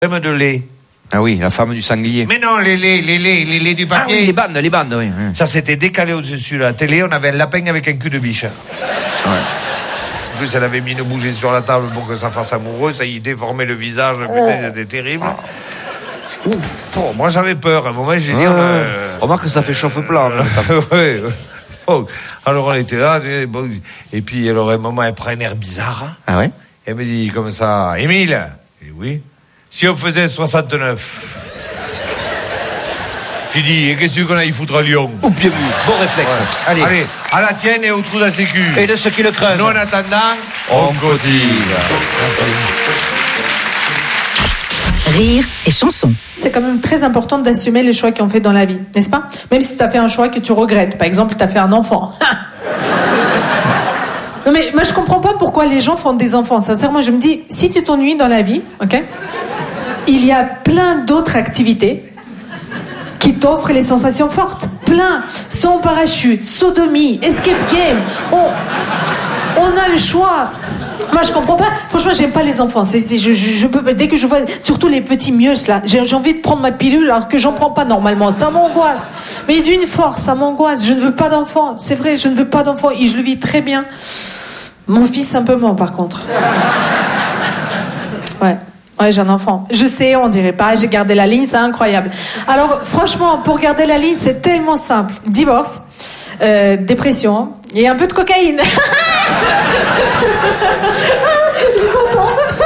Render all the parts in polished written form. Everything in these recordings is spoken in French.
Même de lait. Ah oui, la femme du sanglier. Mais non, les laits du papier. Ah oui, les bandes, oui. Ça s'était décalé au-dessus de la télé, on avait un lapin avec un cul de biche. Ouais. En plus, elle avait mis une bougie sur la table pour que ça fasse amoureux, ça y déformait le visage, putain, c'était terrible. Ouf. Bon, moi j'avais peur, à un moment j'ai dit... Remarque que ça fait chauffe-plat. Ouais. Oh. Alors on était là, et puis alors à un moment elle prend un air bizarre. Ah ouais? Elle me dit comme ça, Émile. J'ai dit oui. Si on faisait 69. J'ai dit, et qu'est-ce qu'on a y foutre à Lyon? Ou bien vu, bon réflexe. Ouais. Allez, à la tienne et au trou de la sécu. Et de ceux qui le creusent. Nous en attendant, on cotise. Merci. Rire et chanson. C'est quand même très important d'assumer les choix qu'on fait dans la vie, n'est-ce pas? Même si tu as fait un choix que tu regrettes. Par exemple, tu as fait un enfant. Non mais moi je comprends pas pourquoi les gens font des enfants. Sincèrement, je me dis, si tu t'ennuies dans la vie, ok, il y a plein d'autres activités qui t'offrent les sensations fortes. Plein. Saut en parachute, sodomie, escape game. On a le choix. Moi, je comprends pas. Franchement, j'aime pas les enfants. Je peux, dès que je vois, surtout les petits mioches là, j'ai envie de prendre ma pilule alors que j'en prends pas normalement. Ça m'angoisse. Mais d'une force, ça m'angoisse. Je ne veux pas d'enfants. C'est vrai, je ne veux pas d'enfants. Et je le vis très bien. Mon fils, un peu moins, par contre. Ouais, j'ai un enfant. Je sais, on dirait pas, j'ai gardé la ligne, c'est incroyable. Alors, franchement, pour garder la ligne, c'est tellement simple. Divorce, dépression et un peu de cocaïne. Il est content.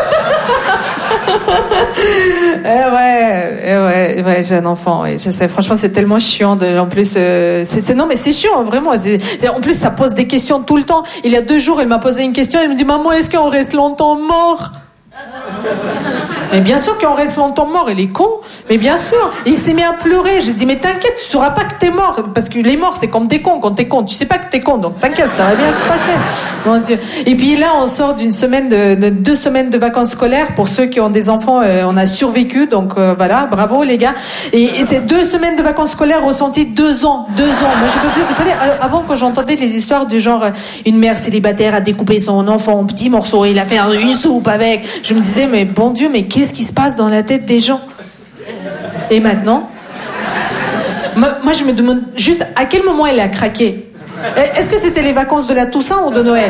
Ouais, j'ai un enfant. Ouais, je sais, franchement, c'est tellement chiant. En plus, non, mais c'est chiant, vraiment. En plus, ça pose des questions tout le temps. Il y a 2 jours, elle m'a posé une question. Elle me dit, maman, est-ce qu'on reste longtemps mort? Mais bien sûr qu'on reste longtemps mort, il est con. Mais bien sûr, et il s'est mis à pleurer. J'ai dit, mais t'inquiète, tu sauras pas que t'es mort. Parce que les morts, c'est comme des cons. Quand t'es con, tu sais pas que t'es con. Donc t'inquiète, ça va bien se passer. Mon Dieu. Et puis là, on sort d'une semaine de 2 semaines de vacances scolaires. Pour ceux qui ont des enfants, on a survécu. Donc voilà, bravo les gars. Et ces 2 semaines de vacances scolaires ressenties 2 ans. 2 ans. Moi, je peux plus. Vous savez, avant, quand j'entendais les histoires du genre, une mère célibataire a découpé son enfant en petits morceaux et il a fait une soupe avec. Je me disais, mais bon Dieu, mais qu'est-ce qui se passe dans la tête des gens? Et maintenant, moi je me demande juste à quel moment elle a craqué. Est-ce que c'était les vacances de la Toussaint ou de Noël?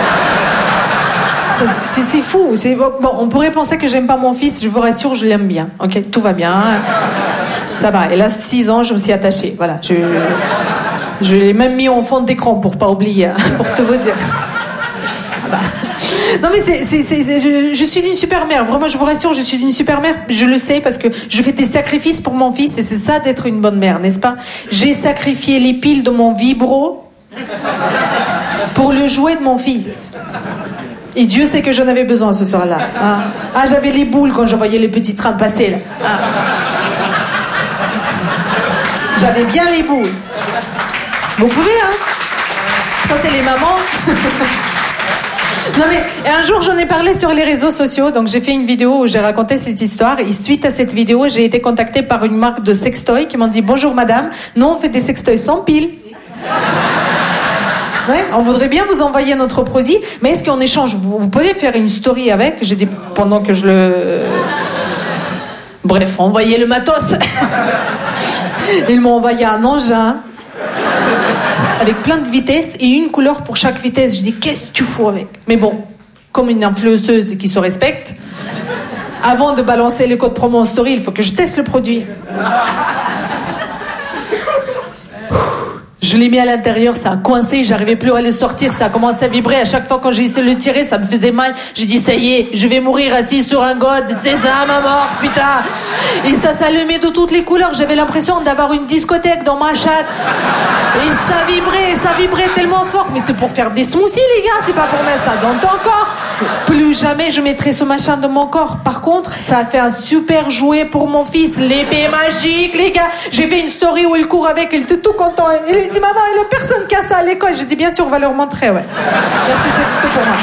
C'est fou. Bon, on pourrait penser que j'aime pas mon fils. Je vous rassure, je l'aime bien. Ok, tout va bien. Ça va. Elle a 6 ans, je me suis attachée. Voilà. Je l'ai même mis en fond d'écran pour pas oublier, pour te vous dire. Ça va. Non mais je suis une super mère. Vraiment, je vous rassure, je suis une super mère. Je le sais parce que je fais des sacrifices pour mon fils et c'est ça d'être une bonne mère, n'est-ce pas? J'ai sacrifié les piles de mon vibro pour le jouet de mon fils. Et Dieu sait que j'en avais besoin ce soir-là. Hein? Ah, j'avais les boules quand je voyais les petits trains passer là. Ah. J'avais bien les boules. Vous pouvez, hein? Ça, c'est les mamans. Non mais un jour j'en ai parlé sur les réseaux sociaux, donc j'ai fait une vidéo où j'ai raconté cette histoire et suite à cette vidéo j'ai été contactée par une marque de sextoy qui m'ont dit bonjour madame, nous on fait des sextoys sans pile. Ouais, on voudrait bien vous envoyer notre produit, mais est-ce qu'en échange vous pouvez faire une story avec? J'ai dit pendant que je le... Bref, envoyez le matos. Ils m'ont envoyé un engin avec plein de vitesses et une couleur pour chaque vitesse. Je dis, qu'est-ce que tu fous avec? Mais bon, comme une influenceuse qui se respecte, avant de balancer le code promo en story, il faut que je teste le produit. Je l'ai mis à l'intérieur, ça a coincé, j'arrivais plus à le sortir, ça a commencé à vibrer. À chaque fois quand j'ai essayé de le tirer, ça me faisait mal. J'ai dit, ça y est, je vais mourir assis sur un god, c'est ça ma mort, putain. Et ça s'allumait de toutes les couleurs, j'avais l'impression d'avoir une discothèque dans ma chatte. Et ça vibrait tellement fort. Mais c'est pour faire des smoothies les gars, c'est pas pour mettre ça dans ton corps. Plus jamais je mettrai ce machin dans mon corps. Par contre, ça a fait un super jouet pour mon fils, l'épée magique les gars. J'ai fait une story où il court avec, il était tout content. Il dit maman, il y a personne qui a ça à l'école. J'ai dit bien sûr, on va leur montrer, ouais. Merci, c'est tout pour moi.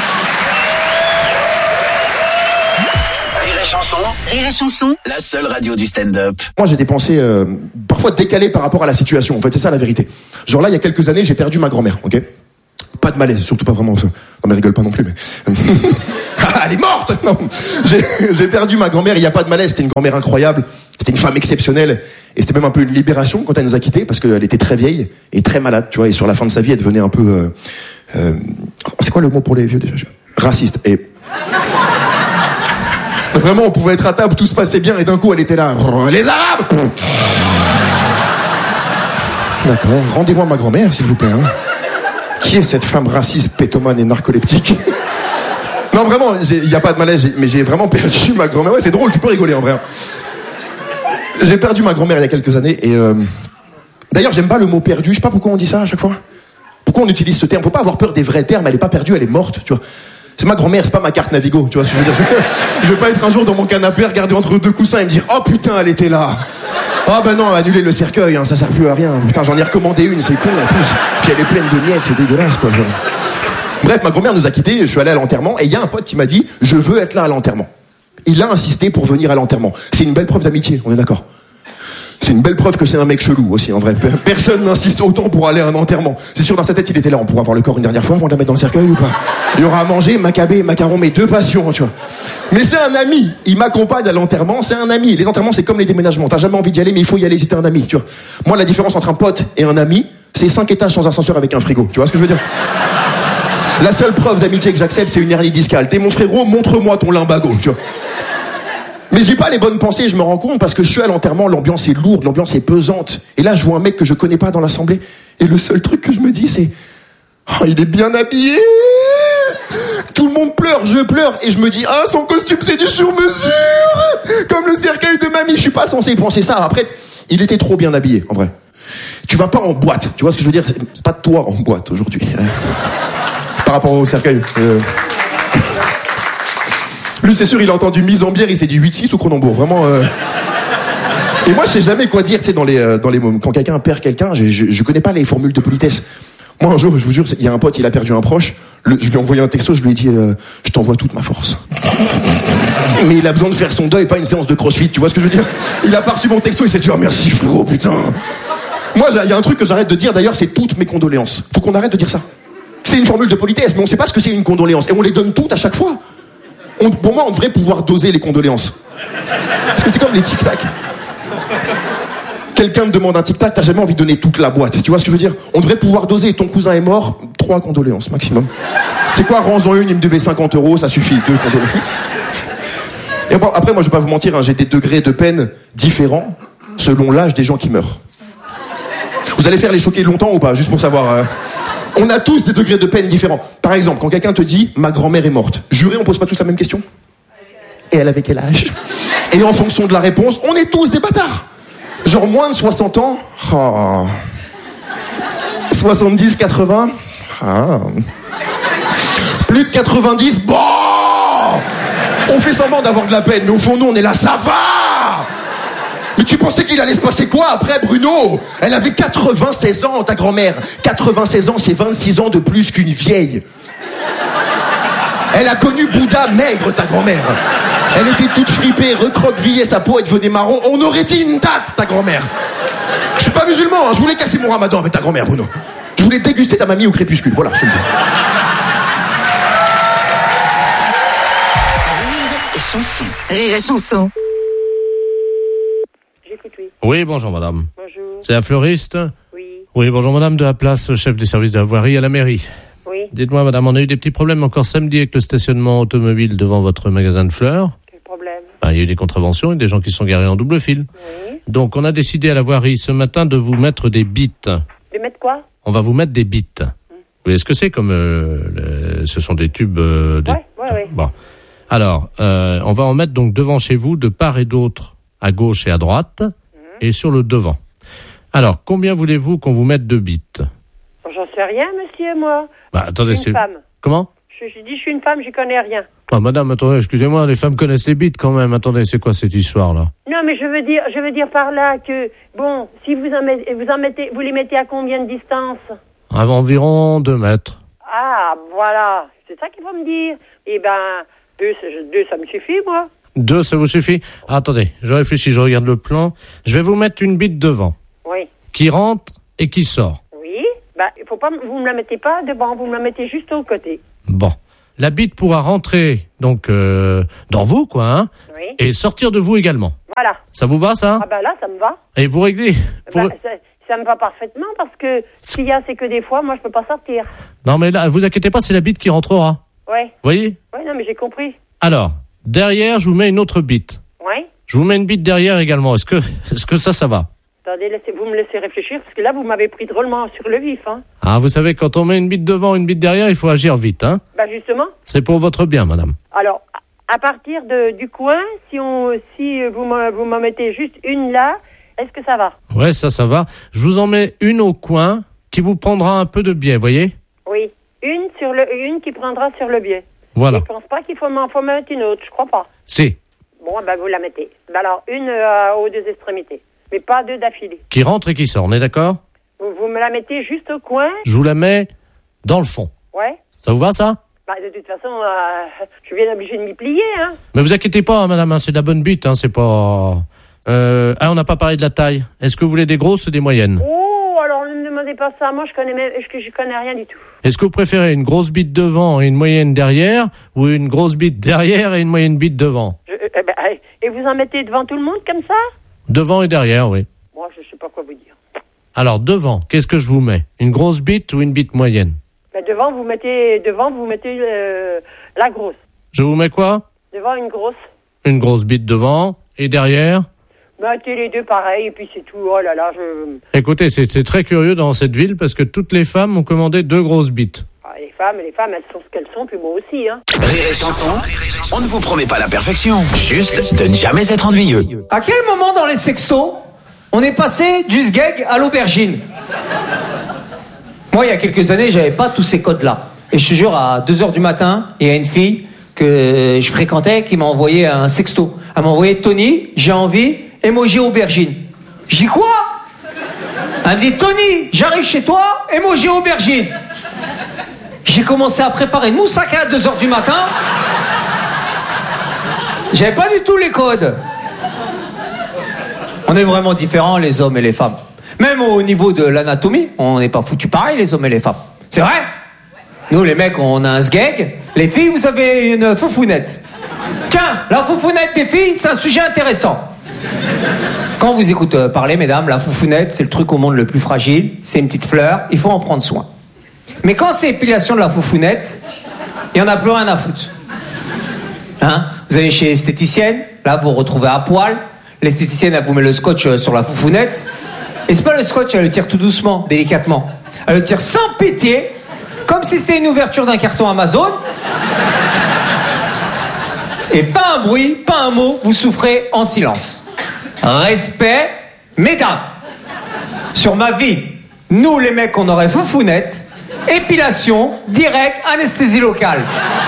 Rire et chanson, la seule radio du stand-up. Moi, j'ai des pensées parfois décalées par rapport à la situation. En fait, c'est ça la vérité. Genre là, il y a quelques années, j'ai perdu ma grand-mère, ok ? Pas de malaise, surtout pas vraiment. Non mais rigole pas non plus, mais... Elle est morte. Non, j'ai perdu ma grand-mère, il n'y a pas de malaise, c'était une grand-mère incroyable, c'était une femme exceptionnelle, et c'était même un peu une libération quand elle nous a quittés, parce qu'elle était très vieille et très malade, tu vois, et sur la fin de sa vie, elle devenait un peu... c'est quoi le mot pour les vieux déjà? Raciste. Et... Vraiment, on pouvait être à table, tout se passait bien, et d'un coup, elle était là. Les Arabes! D'accord, rendez-moi ma grand-mère, s'il vous plaît. Hein. Qui est cette femme raciste, pétomane et narcoleptique? Non, vraiment, il n'y a pas de malaise, mais j'ai vraiment perdu ma grand-mère. Ouais, c'est drôle, tu peux rigoler en vrai. J'ai perdu ma grand-mère il y a quelques années, et... D'ailleurs, j'aime pas le mot perdu, je sais pas pourquoi on dit ça à chaque fois. Pourquoi on utilise ce terme? Faut pas avoir peur des vrais termes, elle est pas perdue, elle est morte, tu vois. C'est ma grand-mère, c'est pas ma carte Navigo, tu vois ce que je veux dire. Je vais pas être un jour dans mon canapé, regarder entre deux coussins et me dire « Oh putain, elle était là !» Ah ben non, annuler le cercueil, hein, ça sert plus à rien. Putain, j'en ai recommandé une, c'est con en plus. Puis elle est pleine de miettes, c'est dégueulasse, quoi. Bref, ma grand-mère nous a quittés, je suis allé à l'enterrement, et il y a un pote qui m'a dit « Je veux être là à l'enterrement ». Il a insisté pour venir à l'enterrement. C'est une belle preuve d'amitié, on est d'accord? C'est une belle preuve que c'est un mec chelou aussi, en vrai. Personne n'insiste autant pour aller à un enterrement. C'est sûr, dans sa tête, il était là. On pourra voir le corps une dernière fois avant de la mettre dans le cercueil ou pas? Il y aura à manger, macabé, macaron, mes deux passions, tu vois. Mais c'est un ami. Il m'accompagne à l'enterrement, c'est un ami. Les enterrements, c'est comme les déménagements. T'as jamais envie d'y aller, mais il faut y aller si t'es un ami, tu vois. Moi, la différence entre un pote et un ami, c'est 5 étages sans ascenseur avec un frigo. Tu vois ce que je veux dire? La seule preuve d'amitié que j'accepte, c'est une hernie discale. T'es mon frérot, montre-moi ton limbago, tu vois. Mais j'ai pas les bonnes pensées, je me rends compte, parce que je suis à l'enterrement, l'ambiance est lourde, l'ambiance est pesante. Et là, je vois un mec que je connais pas dans l'assemblée. Et le seul truc que je me dis, c'est... Oh, il est bien habillé! Tout le monde pleure, je pleure. Et je me dis, ah, son costume, c'est du sur-mesure! Comme le cercueil de mamie, je suis pas censé penser ça. Après, il était trop bien habillé, en vrai. Tu vas pas en boîte, tu vois ce que je veux dire? C'est pas de toi en boîte, aujourd'hui. Par rapport au cercueil. Lui, c'est sûr, il a entendu mise en bière, il s'est dit 8-6 ou Cronenbourg. Vraiment. Et moi, je sais jamais quoi dire, tu sais, dans les moments. Quand quelqu'un perd quelqu'un, je connais pas les formules de politesse. Moi, un jour, je vous jure, il y a un pote, il a perdu un proche. Je lui ai envoyé un texto, je lui ai dit, je t'envoie toute ma force. Mais il a besoin de faire son deuil, pas une séance de crossfit, tu vois ce que je veux dire? Il a pas reçu mon texto, il s'est dit, oh merci frérot, putain. Moi, il y a un truc que j'arrête de dire, d'ailleurs, c'est toutes mes condoléances. Faut qu'on arrête de dire ça. C'est une formule de politesse, mais on sait pas ce que c'est une condoléance. Et on les donne toutes à chaque fois. Pour moi, on devrait pouvoir doser les condoléances. Parce que c'est comme les tic-tac. Quelqu'un me demande un tic-tac, t'as jamais envie de donner toute la boîte. Tu vois ce que je veux dire? On devrait pouvoir doser. Ton cousin est mort, 3 condoléances maximum. C'est quoi, rends-en une, il me devait 50 €, ça suffit, 2 condoléances. Et bon, après, moi, je vais pas vous mentir, hein, j'ai des degrés de peine différents selon l'âge des gens qui meurent. Vous allez faire les choquer longtemps ou pas? Juste pour savoir... On a tous des degrés de peine différents. Par exemple, quand quelqu'un te dit « ma grand-mère est morte », juré, on pose pas tous la même question? Et elle avait quel âge? Et en fonction de la réponse, on est tous des bâtards. Genre moins de 60 ans, oh. 70, 80, ah. Plus de 90, bon. On fait semblant d'avoir de la peine, mais au fond, nous, on est là, ça va. Mais tu pensais qu'il allait se passer quoi après, Bruno? Elle avait 96 ans, ta grand-mère. 96 ans, c'est 26 ans de plus qu'une vieille. Elle a connu Bouddha maigre, ta grand-mère. Elle était toute fripée, recroquevillée, sa peau, elle devenait marron. On aurait dit une date, ta grand-mère. Je suis pas musulman, hein. Je voulais casser mon ramadan avec ta grand-mère, Bruno. Je voulais déguster ta mamie au crépuscule, voilà, je te le dis. Rire et chanson. Rire et chanson. Oui, bonjour madame. Bonjour. C'est la fleuriste? Oui. Oui, bonjour madame, de la place, chef des services de la voirie à la mairie. Oui. Dites-moi madame, on a eu des petits problèmes encore samedi avec le stationnement automobile devant votre magasin de fleurs. Quel problème? Il y a eu des contraventions et des gens qui sont garés en double fil. Oui. Donc on a décidé à la voirie ce matin de vous mettre des bites. De mettre quoi? On va vous mettre des bites. Vous voyez ce que c'est comme... ce sont des tubes... Ouais. Bon. Alors, on va en mettre donc devant chez vous, de part et d'autre, à gauche et à droite, et sur le devant. Alors, combien voulez-vous qu'on vous mette de bites? J'en sais rien, monsieur, moi. Attendez, je suis une femme. Comment? Je dis, je suis une femme, j'y connais rien. Madame, attendez, excusez-moi, les femmes connaissent les bites quand même. Attendez, c'est quoi cette histoire-là? Non, mais je veux dire par là que, bon, si vous les mettez à combien de distance? À environ 2 mètres. Ah, voilà. C'est ça qu'il faut me dire. Eh ben, 2, ça me suffit, moi. 2, ça vous suffit? Attendez, je réfléchis, je regarde le plan. Je vais vous mettre une bite devant. Oui. Qui rentre et qui sort. Oui. faut pas, vous me la mettez pas devant, vous me la mettez juste au côté. Bon. La bite pourra rentrer donc dans vous, quoi, hein, Oui. et sortir de vous également. Voilà. Ça vous va, ça? Ah bah là, ça me va. Et vous réglez Ça me va parfaitement parce que ce qu'il y a, c'est que des fois, moi, je peux pas sortir. Non, mais là, vous inquiétez pas, c'est la bite qui rentrera. Ouais. Vous voyez? Ouais, non, mais j'ai compris. Alors, derrière, je vous mets une autre bite. Ouais. Je vous mets une bite derrière également. Est-ce que ça va? Attendez, vous me laissez réfléchir parce que là, vous m'avez pris drôlement sur le vif, hein. Ah, vous savez, quand on met une bite devant, une bite derrière, il faut agir vite, hein. Bah justement. C'est pour votre bien, madame. Alors, à partir du coin, si vous m'en mettez juste une là, est-ce que ça va? Ouais, ça va. Je vous en mets une au coin qui vous prendra un peu de biais, voyez? Oui. Une qui prendra sur le biais. Voilà. Je pense pas qu'il faut m'en mettre une autre, je crois pas. Si. Bon, ben vous la mettez. Ben alors, une aux deux extrémités. Mais pas deux d'affilée. Qui rentre et qui sort, on est d'accord? Vous me la mettez juste au coin. Je vous la mets dans le fond. Ouais. Ça vous va, ça? Bah, de toute façon, je suis bien obligé de m'y plier, hein. Mais vous inquiétez pas, hein, madame, hein, c'est de la bonne bite, hein, c'est pas... on n'a pas parlé de la taille. Est-ce que vous voulez des grosses ou des moyennes? Oh, alors ne me demandez pas ça. Moi, je connais rien du tout. Est-ce que vous préférez une grosse bite devant et une moyenne derrière, ou une grosse bite derrière et une moyenne bite devant? Et vous en mettez devant tout le monde comme ça? Devant et derrière, oui. Moi, je sais pas quoi vous dire. Alors, devant, qu'est-ce que je vous mets? Une grosse bite ou une bite moyenne? Ben, devant, vous mettez la grosse. Je vous mets quoi? Devant, une grosse. Une grosse bite devant, et derrière? Mettez les deux pareil, et puis c'est tout. Oh là là, Écoutez, c'est très curieux dans cette ville, parce que toutes les femmes ont commandé 2 grosses bites. les femmes, elles sont ce qu'elles sont, puis moi aussi, hein. Rire et chanson, on ne vous promet pas la perfection, juste de ne jamais être ennuyeux. À quel moment dans les sextos, on est passé du sgeg à l'aubergine? Moi, il y a quelques années, j'avais pas tous ces codes-là. Et je te jure, à 2h du matin, il y a une fille que je fréquentais qui m'a envoyé un sexto. Elle m'a envoyé: Tony, j'ai envie, emoji aubergine. J'ai dit quoi? Elle me dit: Tony, j'arrive chez toi, emoji aubergine. J'ai commencé à préparer une moussaka à 2h du matin. J'avais pas du tout les codes. On est vraiment différents, les hommes et les femmes. Même au niveau de l'anatomie, on n'est pas foutus pareil, les hommes et les femmes. C'est vrai? Nous, les mecs, on a un sgeg. Les filles, vous avez une foufounette. Tiens, la foufounette des filles, c'est un sujet intéressant. Quand on vous écoute parler, mesdames, la foufounette, c'est le truc au monde le plus fragile. C'est une petite fleur, il faut en prendre soin. Mais quand c'est épilation de la foufounette, il n'y en a plus rien à foutre. Hein? Vous allez chez l'esthéticienne, là, vous vous retrouvez à poil. L'esthéticienne, elle vous met le scotch sur la foufounette. Et c'est pas le scotch, elle le tire tout doucement, délicatement. Elle le tire sans pitié, comme si c'était une ouverture d'un carton Amazon. Et pas un bruit, pas un mot, vous souffrez en silence. Respect, mesdames. Sur ma vie, nous les mecs, on aurait foufounette, épilation, direct, anesthésie locale.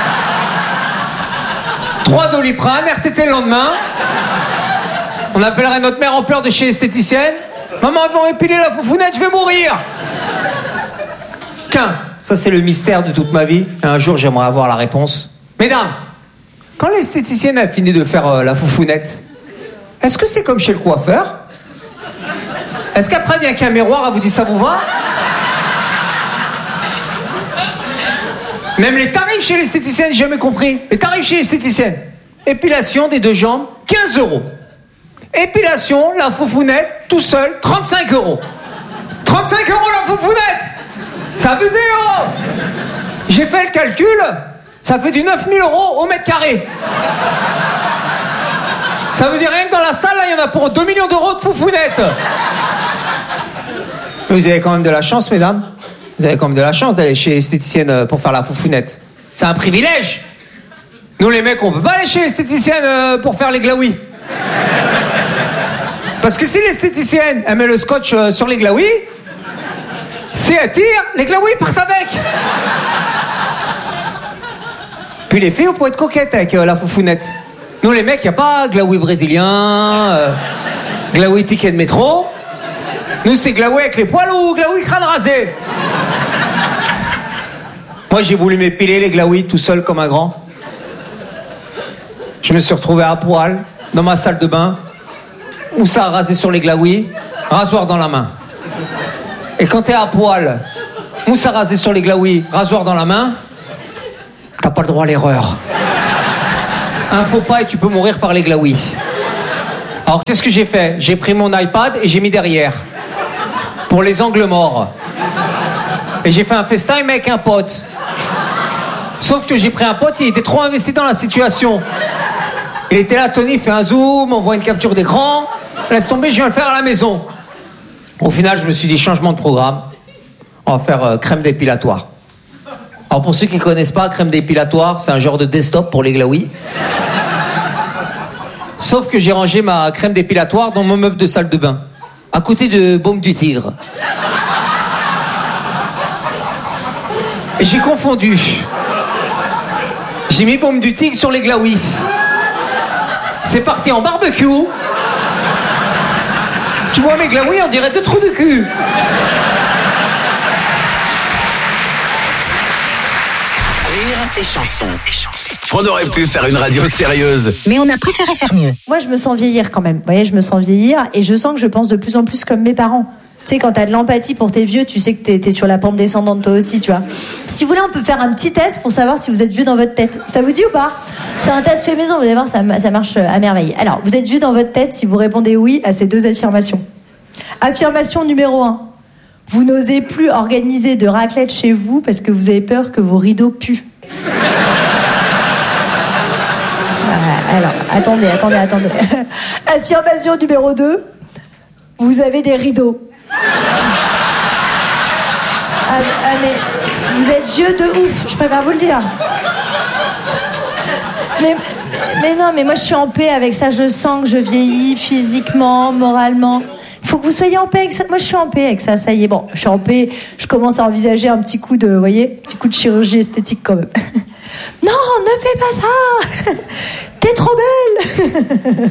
3 Doliprane, RTT le lendemain. On appellerait notre mère en pleurs de chez l'esthéticienne. Maman, ils vont épiler la foufounette, je vais mourir. Tiens, ça c'est le mystère de toute ma vie. Un jour, j'aimerais avoir la réponse. Mesdames, quand l'esthéticienne a fini de faire la foufounette, est-ce que c'est comme chez le coiffeur? Est-ce qu'après vient qu'un miroir, elle vous dit ça vous va? Même les tarifs chez l'esthéticienne, j'ai jamais compris. Les tarifs chez l'esthéticienne. Épilation des 2 jambes, 15 €. Épilation, la foufounette, tout seul, 35 €. 35 € la foufounette! C'est abusé, oh! J'ai fait le calcul, ça fait du 9 000 € au mètre carré. Ça veut dire rien que dans la salle, là, il y en a pour 2 millions d'euros de foufounette. Vous avez quand même de la chance, mesdames. Vous avez quand même de la chance d'aller chez l'esthéticienne pour faire la foufounette. C'est un privilège. Nous, les mecs, on peut pas aller chez l'esthéticienne pour faire les glaouis. Parce que si l'esthéticienne, elle met le scotch sur les glaouis, si elle tire, les glaouis partent avec. Puis les filles, on pourrait être coquettes avec la foufounette. Nous, les mecs, il n'y a pas glaoui brésilien, glaoui ticket de métro. Nous, c'est glaoui avec les poils ou glaoui crâne rasé. Moi, j'ai voulu m'épiler les glaouis tout seul comme un grand. Je me suis retrouvé à poil dans ma salle de bain, où ça a rasé sur les glaouis, rasoir dans la main. Et quand t'es à poil Mousse à raser sur les glaouis, rasoir dans la main. T'as pas le droit à l'erreur. Un faux pas et tu peux mourir par les glaouis. Alors qu'est-ce que j'ai fait? J'ai pris mon iPad et j'ai mis derrière. Pour les angles morts. Et j'ai fait un FaceTime avec un pote. Sauf que j'ai pris un pote, il était trop investi dans la situation. Il était là, Tony fait un zoom, on voit une capture d'écran. Laisse tomber, je viens le faire à la maison. Au final, je me suis dit, changement de programme. On va faire crème dépilatoire. Alors pour ceux qui ne connaissent pas, crème dépilatoire, c'est un genre de desktop pour les glaouis. Sauf que j'ai rangé ma crème dépilatoire dans mon meuble de salle de bain. À côté de Baume du Tigre. Et j'ai confondu. J'ai mis Baume du Tigre sur les glaouis. C'est parti en barbecue. Tu vois mes glaouis, on dirait 2 trous de cul. Rire et chanson. On aurait pu faire une radio sérieuse. Mais on a préféré faire mieux. Moi, je me sens vieillir quand même. Vous voyez, je me sens vieillir et je sens que je pense de plus en plus comme mes parents. Tu sais, quand t'as de l'empathie pour tes vieux, tu sais que t'es sur la pente descendante toi aussi, tu vois. Si vous voulez, on peut faire un petit test pour savoir si vous êtes vieux dans votre tête. Ça vous dit ou pas? C'est un test fait maison, vous allez voir, ça marche à merveille. Alors, vous êtes vieux dans votre tête si vous répondez oui à ces 2 affirmations. Affirmation numéro 1. Vous n'osez plus organiser de raclette chez vous parce que vous avez peur que vos rideaux puent. Alors, attendez. Affirmation numéro 2. Vous avez des rideaux. Mais vous êtes vieux de ouf, je préfère vous le dire. Mais non, mais moi je suis en paix avec ça, je sens que je vieillis physiquement, moralement. Il faut que vous soyez en paix avec ça. Moi je suis en paix avec ça, ça y est, bon, je suis en paix, je commence à envisager un petit coup de, vous voyez, petit coup de chirurgie esthétique quand même. Non, ne fais pas ça. T'es trop belle.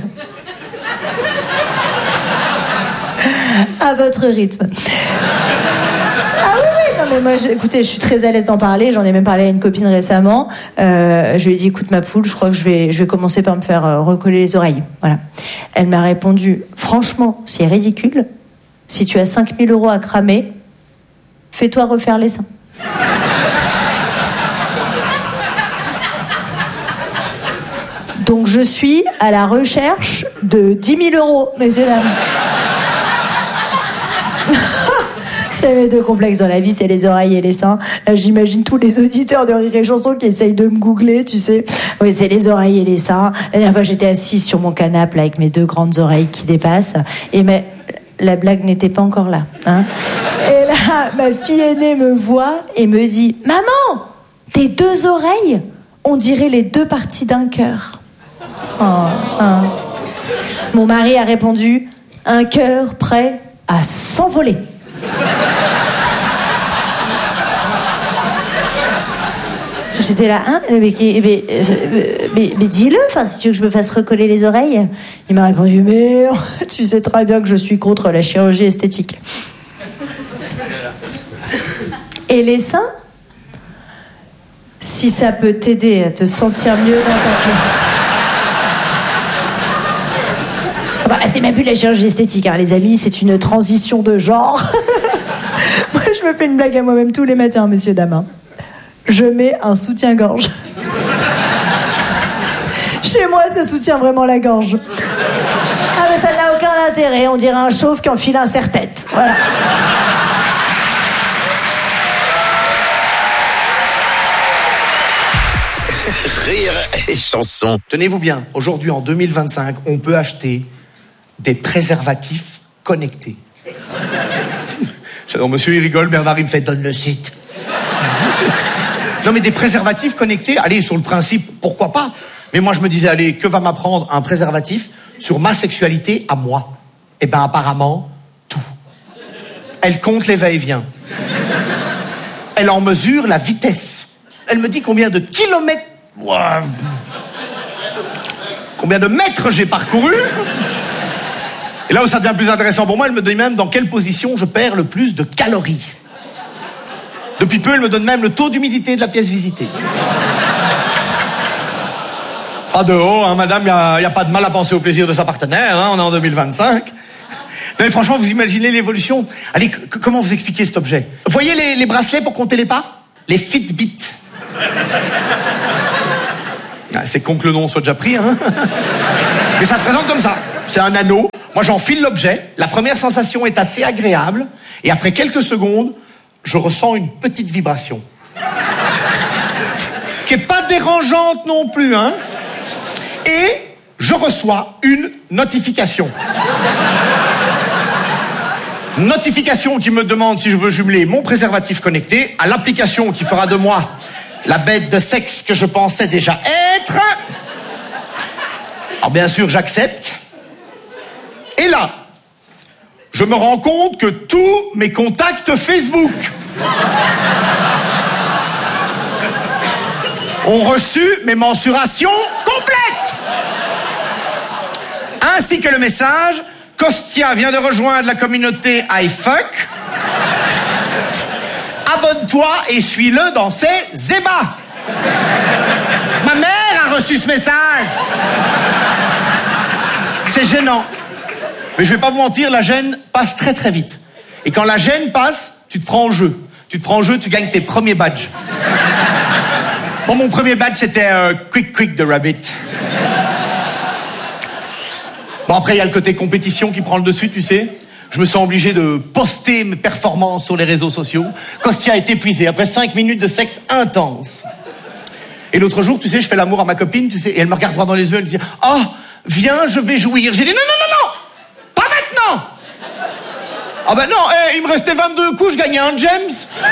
À votre rythme. Ah oui, non mais moi, écoutez, je suis très à l'aise d'en parler. J'en ai même parlé à une copine récemment. Je lui ai dit, écoute ma poule, je crois que je vais commencer par me faire recoller les oreilles. Voilà. Elle m'a répondu, franchement, c'est ridicule. Si tu as 5 000 € à cramer, fais-toi refaire les seins. Donc je suis à la recherche de 10 000 €, messieurs dames. C'est mes 2 complexes dans la vie, c'est les oreilles et les seins. Là, j'imagine tous les auditeurs de Rire et Chanson qui essayent de me googler, tu sais. Oui, c'est les oreilles et les seins. La dernière fois, j'étais assise sur mon canapé là, avec mes 2 grandes oreilles qui dépassent. Et la blague n'était pas encore là. Hein. Et là, ma fille aînée me voit et me dit « Maman, tes 2 oreilles, on dirait les 2 parties d'un cœur. » Mon mari a répondu « Un cœur prêt à s'envoler. » J'étais là, hein, mais dis-le, enfin, si tu veux que je me fasse recoller les oreilles. Il m'a répondu, mais tu sais très bien que je suis contre la chirurgie esthétique. Et les seins, si ça peut t'aider à te sentir mieux dans ta peau. Bah, c'est même plus la chirurgie esthétique, hein, les amis, c'est une transition de genre. Moi, je me fais une blague à moi-même tous les matins, messieurs, dames. Je mets un soutien-gorge. Chez moi, ça soutient vraiment la gorge. Ah, mais ça n'a aucun intérêt. On dirait un chauve qui enfile un serre-tête. Voilà. Rire et chanson. Tenez-vous bien, aujourd'hui, en 2025, on peut acheter des préservatifs connectés. J'adore, monsieur, il rigole, Bernard, il me fait « donne le site ». Non, mais des préservatifs connectés, allez, sur le principe, pourquoi pas? Mais moi, je me disais, allez, que va m'apprendre un préservatif sur ma sexualité à moi? Eh ben, apparemment, tout. Elle compte les va-et-vient. Elle en mesure la vitesse. Elle me dit combien de kilomètres... Combien de mètres j'ai parcouru. Et là où ça devient plus intéressant pour moi, elle me dit même dans quelle position je perds le plus de calories. Depuis peu, elle me donne même le taux d'humidité de la pièce visitée. Pas de haut, hein, madame, il n'y a pas de mal à penser au plaisir de sa partenaire, hein, on est en 2025. Non, mais franchement, vous imaginez l'évolution? Allez, comment vous expliquez cet objet? Vous voyez les bracelets pour compter les pas? Les Fitbit. Ah, c'est con que le nom soit déjà pris, hein. Mais ça se présente comme ça. C'est un anneau. Moi, j'enfile l'objet. La première sensation est assez agréable. Et après quelques secondes, je ressens une petite vibration. Qui est pas dérangeante non plus, hein. Et je reçois une notification. Notification qui me demande si je veux jumeler mon préservatif connecté à l'application qui fera de moi la bête de sexe que je pensais déjà être. Alors bien sûr, j'accepte. Et là, je me rends compte que tous mes contacts Facebook ont reçu mes mensurations complètes. Ainsi que le message: Costia vient de rejoindre la communauté iFuck. Abonne-toi et suis-le dans ses ébats. Ma mère a reçu ce message. C'est gênant. Mais je vais pas vous mentir, la gêne passe très très vite. Et quand la gêne passe, tu te prends au jeu. Tu te prends au jeu, tu gagnes tes premiers badges. Bon, mon premier badge, c'était Quick the Rabbit. Bon, après, il y a le côté compétition qui prend le dessus, tu sais. Je me sens obligé de poster mes performances sur les réseaux sociaux. Costia est épuisé après 5 minutes de sexe intense. Et l'autre jour, tu sais, je fais l'amour à ma copine, tu sais, et elle me regarde droit dans les yeux, elle me dit: oh, viens, je vais jouir. J'ai dit: non, pas maintenant. Ah ben non, il me restait 22 coups, je gagnais un James.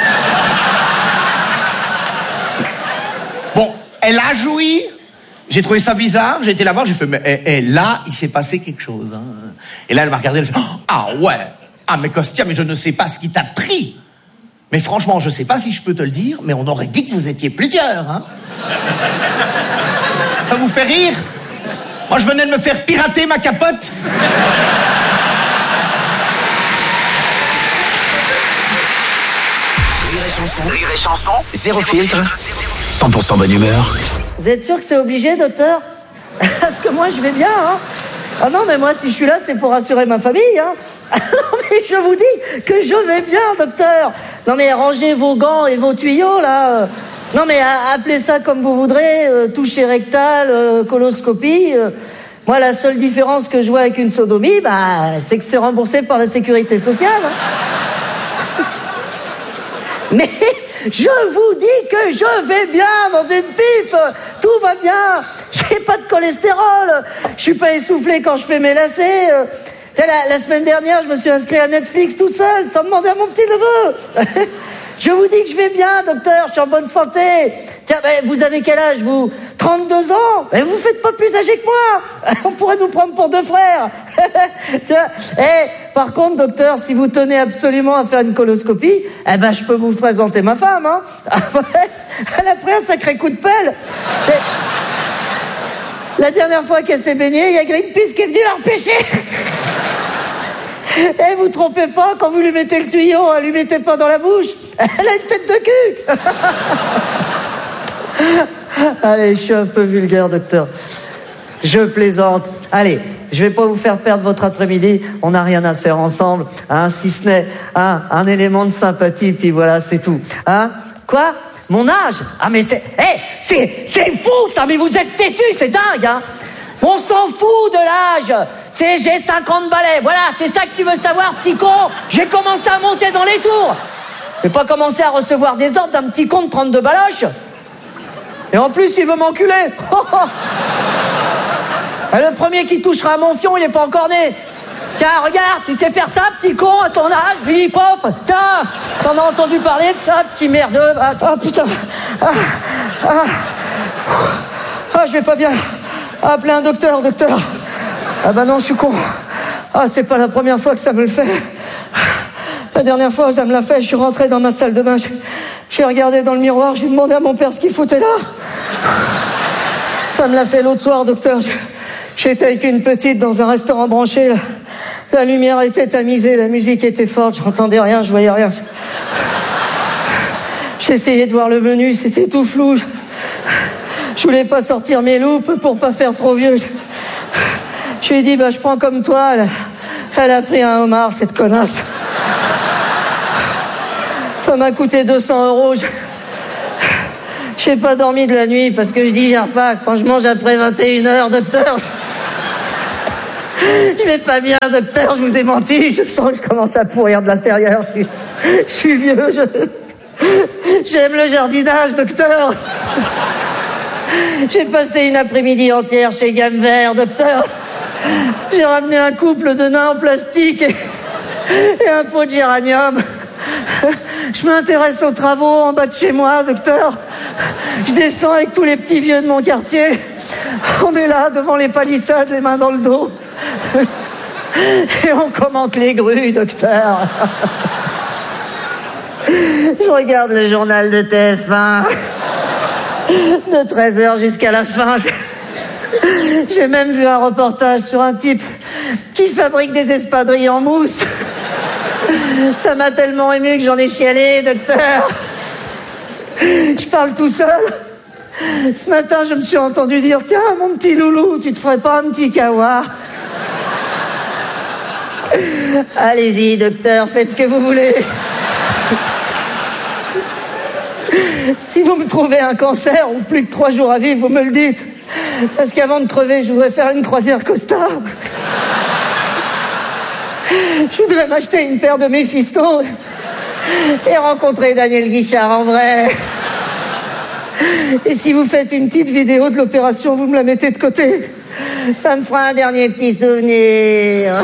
Bon, elle a joui. J'ai trouvé ça bizarre, j'ai été la voir, j'ai fait: mais là, il s'est passé quelque chose. Hein. Et là, elle m'a regardé, elle fait: ah ouais, ah mais Costia, mais je ne sais pas ce qui t'a pris. Mais franchement, je sais pas si je peux te le dire, mais on aurait dit que vous étiez plusieurs. Hein. Ça vous fait rire? Moi, je venais de me faire pirater ma capote. Rire et chanson, zéro filtre, 100% bonne humeur. Vous êtes sûr que c'est obligé, docteur? Parce que moi, je vais bien, hein. Ah non, mais moi, si je suis là, c'est pour rassurer ma famille, hein. Non, mais je vous dis que je vais bien, docteur. Non, mais rangez vos gants et vos tuyaux, là. Non, mais appelez ça comme vous voudrez, toucher rectal, coloscopie. Moi, la seule différence que je vois avec une sodomie, bah, c'est que c'est remboursé par la sécurité sociale, hein. Mais je vous dis que je vais bien dans une pipe. Tout va bien. J'ai pas de cholestérol. Je suis pas essoufflé quand je fais mes lacets. La semaine dernière, je me suis inscrit à Netflix tout seul, sans demander à mon petit neveu. Je vous dis que je vais bien, docteur. Je suis en bonne santé. Tiens, vous avez quel âge, vous? 32 ans. Vous faites pas plus âgé que moi. On pourrait nous prendre pour deux frères. Tiens, par contre, docteur, si vous tenez absolument à faire une coloscopie, je peux vous présenter ma femme, hein. Elle a pris un sacré coup de pelle. La dernière fois qu'elle s'est baignée, il y a Greenpeace qui est venu la repêcher. Et vous trompez pas, quand vous lui mettez le tuyau, lui mettez pas dans la bouche. Elle a une tête de cul. Allez, je suis un peu vulgaire, docteur. Je plaisante. Allez, je vais pas vous faire perdre votre après-midi. On n'a rien à faire ensemble, hein, si ce n'est un élément de sympathie, puis voilà, c'est tout. Hein? Quoi? Mon âge? Ah mais c'est fou ça, mais vous êtes têtu, c'est dingue, hein. On s'en fout de l'âge. J'ai 50 balais, voilà, c'est ça que tu veux savoir, petit con. J'ai commencé à monter dans les tours. J'ai pas commencé à recevoir des ordres d'un petit con de 32 baloches. Et en plus, il veut m'enculer. Le premier qui touchera à mon fion, il est pas encore né. Tiens, regarde, tu sais faire ça, petit con, à ton âge, Billy Pop. Tiens, t'en as entendu parler de ça, petit merdeux. Attends, putain. Je vais pas bien. Appelez un docteur. Ah bah non, je suis con. C'est pas la première fois que ça me le fait. La dernière fois, ça me l'a fait, je suis rentré dans ma salle de bain. J'ai regardé dans le miroir, j'ai demandé à mon père ce qu'il foutait là. Ça me l'a fait l'autre soir, docteur. J'étais avec une petite dans un restaurant branché. La lumière était tamisée, la musique était forte, j'entendais rien, je voyais rien. J'essayais de voir le menu, c'était tout flou. Je voulais pas sortir mes loupes pour pas faire trop vieux. Je lui ai dit, je prends comme toi Elle a pris un homard, cette connasse. Ça m'a coûté 200 €. J'ai pas dormi de la nuit parce que je digère pas. Quand je mange après 21h, docteur, je vais pas bien, docteur, je vous ai menti. Je sens que je commence à pourrir de l'intérieur. Je suis vieux, j'aime le jardinage, docteur. J'ai passé une après-midi entière chez Gamme Vert, docteur. J'ai ramené un couple de nains en plastique et un pot de géranium. Je m'intéresse aux travaux en bas de chez moi, docteur. Je descends avec tous les petits vieux de mon quartier. On est là, devant les palissades, les mains dans le dos. Et on commente les grues, docteur. Je regarde le journal de TF1 de 13h jusqu'à la fin. J'ai même vu un reportage sur un type qui fabrique des espadrilles en mousse. Ça m'a tellement ému que j'en ai chialé, docteur. Je parle tout seul. Ce matin, je me suis entendu dire: tiens, mon petit loulou, tu te ferais pas un petit kawa? Allez-y, docteur, faites ce que vous voulez. Si vous me trouvez un cancer ou plus que 3 jours à vivre, vous me le dites. Parce qu'avant de crever, je voudrais faire une croisière Costa. Je voudrais m'acheter une paire de Mephisto et rencontrer Daniel Guichard en vrai. Et si vous faites une petite vidéo de l'opération, vous me la mettez de côté. Ça me fera un dernier petit souvenir.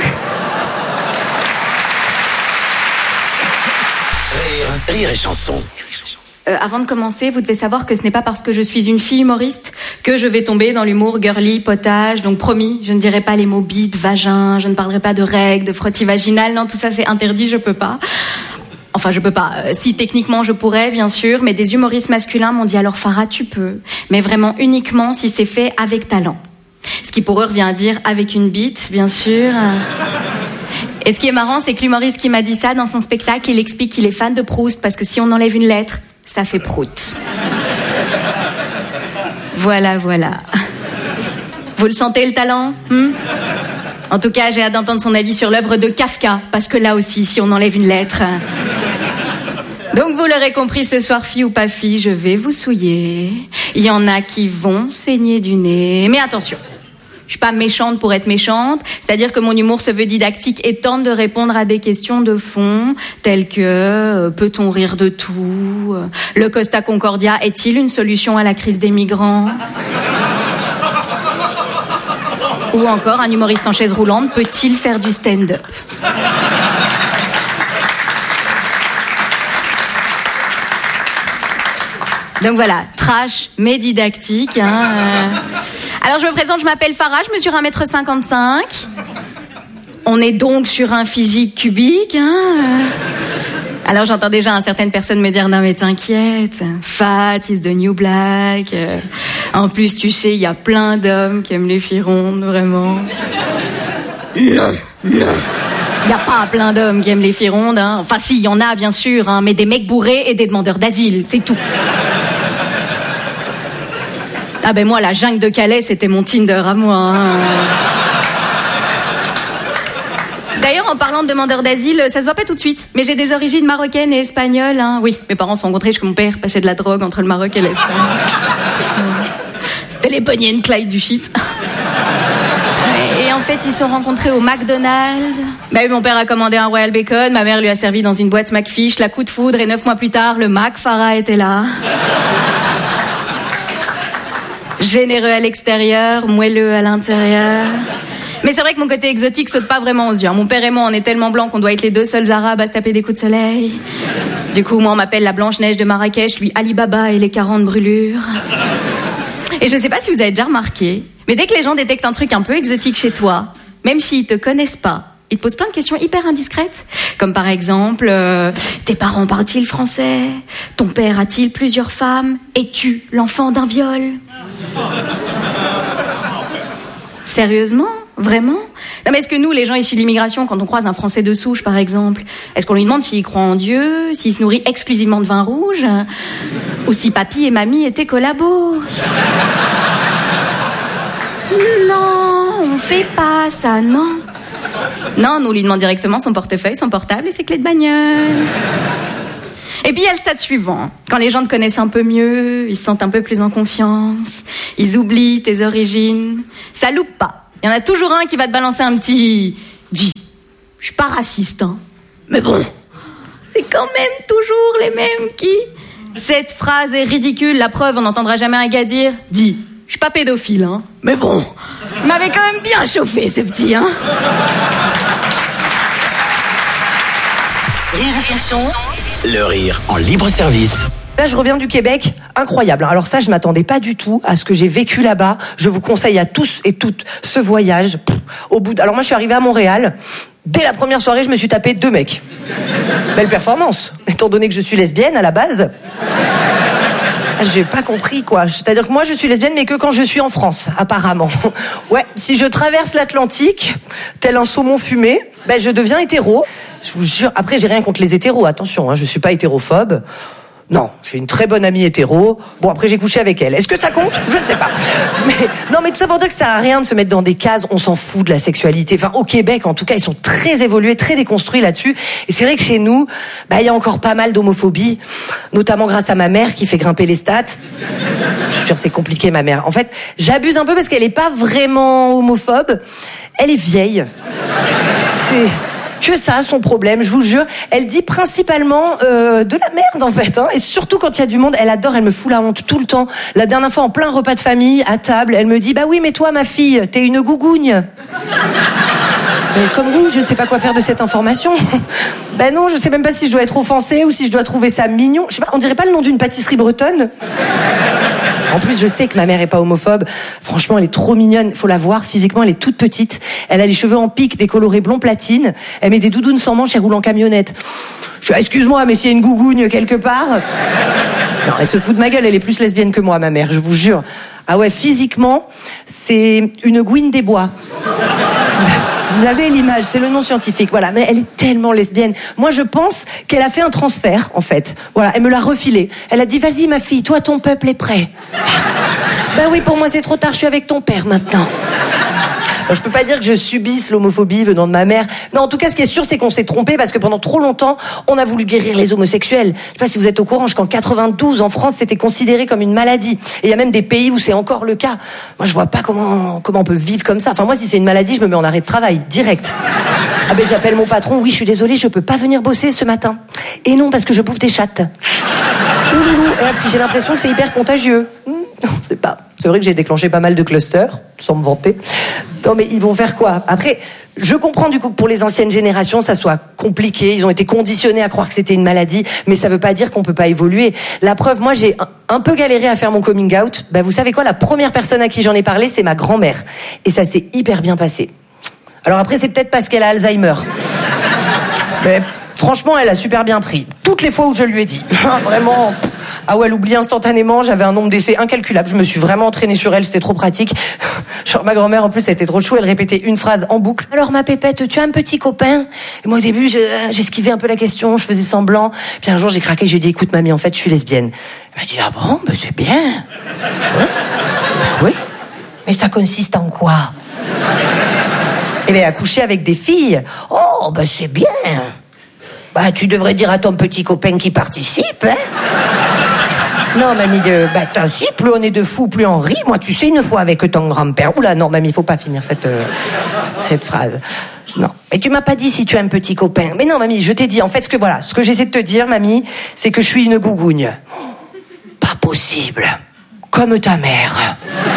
Rire et chanson. Avant de commencer, vous devez savoir que ce n'est pas parce que je suis une fille humoriste que je vais tomber dans l'humour girly, potage. Donc promis, je ne dirai pas les mots bite, vagin, je ne parlerai pas de règles, de frottis vaginal. Non, tout ça c'est interdit, je peux pas. Enfin, je peux pas. Si techniquement je pourrais, bien sûr, mais des humoristes masculins m'ont dit: alors Farah, tu peux, mais vraiment uniquement si c'est fait avec talent. Ce qui pour eux revient à dire avec une bite, bien sûr. Et ce qui est marrant, c'est que l'humoriste qui m'a dit ça dans son spectacle, il explique qu'il est fan de Proust parce que si on enlève une lettre, ça fait prout. Voilà. Vous le sentez, le talent? En tout cas, j'ai hâte d'entendre son avis sur l'œuvre de Kafka, parce que là aussi, si on enlève une lettre... Donc, vous l'aurez compris, ce soir, fille ou pas fille, je vais vous souiller. Il y en a qui vont saigner du nez. Mais attention, je suis pas méchante pour être méchante. C'est-à-dire que mon humour se veut didactique et tente de répondre à des questions de fond, telles que peut-on rire de tout? Le Costa Concordia est-il une solution à la crise des migrants? Ou encore, un humoriste en chaise roulante peut-il faire du stand-up? Donc voilà, trash mais didactique. Alors je me présente, je m'appelle Farah, je mesure 1m55. On est donc sur un physique cubique. Alors j'entends déjà certaines personnes me dire: non mais t'inquiète, fat is the new black. En plus tu sais, il y a plein d'hommes qui aiment les filles rondes, vraiment. Non. Il n'y a pas plein d'hommes qui aiment les filles rondes. Enfin si, il y en a bien sûr, mais des mecs bourrés et des demandeurs d'asile, c'est tout. Ah ben moi, la jungle de Calais, c'était mon Tinder à moi. D'ailleurs, en parlant de demandeurs d'asile, ça se voit pas tout de suite, mais j'ai des origines marocaines et espagnoles. Oui, mes parents se sont rencontrés parce que mon père passait de la drogue entre le Maroc et l'Espagne. C'était les Bonnie and Clyde du shit. Et en fait, ils se sont rencontrés au McDonald's. Mon père a commandé un Royal Bacon, ma mère lui a servi dans une boîte McFish, la coup de foudre, et 9 mois plus tard, le Mac Farah était là. Généreux à l'extérieur, moelleux à l'intérieur. Mais c'est vrai que mon côté exotique saute pas vraiment aux yeux. Mon père et moi, on est tellement blancs qu'on doit être les deux seuls arabes à se taper des coups de soleil. Du coup, moi, on m'appelle la Blanche-Neige de Marrakech, lui Ali Baba et les 40 brûlures. Et je sais pas si vous avez déjà remarqué, mais dès que les gens détectent un truc un peu exotique chez toi, même s'ils te connaissent pas, ils te posent plein de questions hyper indiscrètes. Comme par exemple, tes parents parlent-ils français? Ton père a-t-il plusieurs femmes? Es-tu l'enfant d'un viol? Sérieusement? Vraiment? Non mais est-ce que nous, les gens issus de l'immigration, quand on croise un Français de souche par exemple, est-ce qu'on lui demande s'il croit en Dieu, s'il se nourrit exclusivement de vin rouge, ou si papy et mamie étaient collabos? Non, on fait pas ça, non. Non, nous, on lui demande directement son portefeuille, son portable et ses clés de bagnole. Et puis il y a le stade suivant. Quand les gens te connaissent un peu mieux, ils se sentent un peu plus en confiance, ils oublient tes origines. Ça loupe pas. Il y en a toujours un qui va te balancer un petit... Dis, je suis pas raciste, hein. Mais bon, c'est quand même toujours les mêmes qui... Cette phrase est ridicule, la preuve, on n'entendra jamais un gars dire « Dis, je suis pas pédophile, hein. Mais bon, il m'avait quand même bien chauffé, ce petit, hein. » Rire et chanson. Le rire en libre service. Là, je reviens du Québec, incroyable. Alors ça, je m'attendais pas du tout à ce que j'ai vécu là-bas. Je vous conseille à tous et toutes ce voyage. Alors moi, je suis arrivée à Montréal. Dès la première soirée, je me suis tapé 2 mecs. Belle performance, étant donné que je suis lesbienne à la base. J'ai pas compris, quoi. C'est-à-dire que moi, je suis lesbienne, mais que quand je suis en France, apparemment. Ouais, si je traverse l'Atlantique, tel un saumon fumé, je deviens hétéro. Je vous jure, après, j'ai rien contre les hétéros, attention, hein, je suis pas hétérophobe. Non, j'ai une très bonne amie hétéro. Bon, après, j'ai couché avec elle. Est-ce que ça compte ? Je ne sais pas. Mais tout ça pour dire que ça sert à rien de se mettre dans des cases. On s'en fout de la sexualité. Enfin, au Québec, en tout cas, ils sont très évolués, très déconstruits là-dessus. Et c'est vrai que chez nous, il y a encore pas mal d'homophobie, notamment grâce à ma mère qui fait grimper les stats. Je suis sûre, c'est compliqué, ma mère. En fait, j'abuse un peu parce qu'elle est pas vraiment homophobe. Elle est vieille. C'est... que ça, son problème, je vous jure. Elle dit principalement de la merde, en fait. Hein. Et surtout quand il y a du monde, elle adore, elle me fout la honte tout le temps. La dernière fois, en plein repas de famille, à table, elle me dit « Bah oui, mais toi, ma fille, t'es une gougougne. » Comme vous, je ne sais pas quoi faire de cette information. Non, je sais même pas si je dois être offensée ou si je dois trouver ça mignon. Je sais pas, on dirait pas le nom d'une pâtisserie bretonne. En plus, je sais que ma mère est pas homophobe. Franchement, elle est trop mignonne. Faut la voir. Physiquement, elle est toute petite. Elle a les cheveux en pique, décolorés blond platine. Elle met des doudounes sans manches et roule en camionnette. Je dis, excuse-moi, mais s'il y a une gougougne quelque part. Non, elle se fout de ma gueule. Elle est plus lesbienne que moi, ma mère, je vous jure. Ah ouais, physiquement, c'est une gouine des bois. Vous avez l'image, c'est le nom scientifique, voilà. Mais elle est tellement lesbienne. Moi, je pense qu'elle a fait un transfert, en fait. Voilà, elle me l'a refilé. Elle a dit, vas-y, ma fille, toi, ton peuple est prêt. Oui, pour moi, c'est trop tard, je suis avec ton père, maintenant. Alors, je peux pas dire que je subisse l'homophobie venant de ma mère. Non, en tout cas, ce qui est sûr, c'est qu'on s'est trompé parce que pendant trop longtemps, on a voulu guérir les homosexuels. Je sais pas si vous êtes au courant, jusqu'en 92, en France, c'était considéré comme une maladie. Et il y a même des pays où c'est encore le cas. Moi, je vois pas comment on peut vivre comme ça. Enfin, moi, si c'est une maladie, je me mets en arrêt de travail, direct. J'appelle mon patron, oui, je suis désolée, je peux pas venir bosser ce matin. Et non, parce que je bouffe des chattes. Ouloulou. Et puis j'ai l'impression que c'est hyper contagieux. Non, c'est pas. C'est vrai que j'ai déclenché pas mal de clusters, sans me vanter. Non, mais ils vont faire quoi ? Après, je comprends du coup que pour les anciennes générations, ça soit compliqué. Ils ont été conditionnés à croire que c'était une maladie, mais ça veut pas dire qu'on peut pas évoluer. La preuve, moi, j'ai un peu galéré à faire mon coming out. Vous savez quoi ? La première personne à qui j'en ai parlé, c'est ma grand-mère. Et ça s'est hyper bien passé. Alors après, c'est peut-être parce qu'elle a Alzheimer. Mais franchement, elle a super bien pris. Toutes les fois où je lui ai dit. Vraiment... Ah ouais, elle oublie instantanément, j'avais un nombre d'essais incalculable, je me suis vraiment entraînée sur elle, c'était trop pratique. Genre ma grand-mère en plus, elle était trop chou, elle répétait une phrase en boucle. Alors ma pépette, tu as un petit copain ? Et moi au début, j'esquivais un peu la question, je faisais semblant. Puis un jour j'ai craqué, j'ai dit écoute mamie, en fait je suis lesbienne. Elle m'a dit ah bon, c'est bien. Ouais. Oui. Mais ça consiste en quoi ? Eh bien à coucher avec des filles. Oh c'est bien. Tu devrais dire à ton petit copain qui participe, hein ? Non, mamie, si, plus on est de fous, plus on rit. Moi, tu sais, une fois avec ton grand-père... Oula, non, mamie, faut pas finir cette phrase. Non. Mais tu m'as pas dit si tu as un petit copain. Mais non, mamie, je t'ai dit, en fait, ce que j'essaie de te dire, mamie, c'est que je suis une gougougne. Pas possible. Comme ta mère.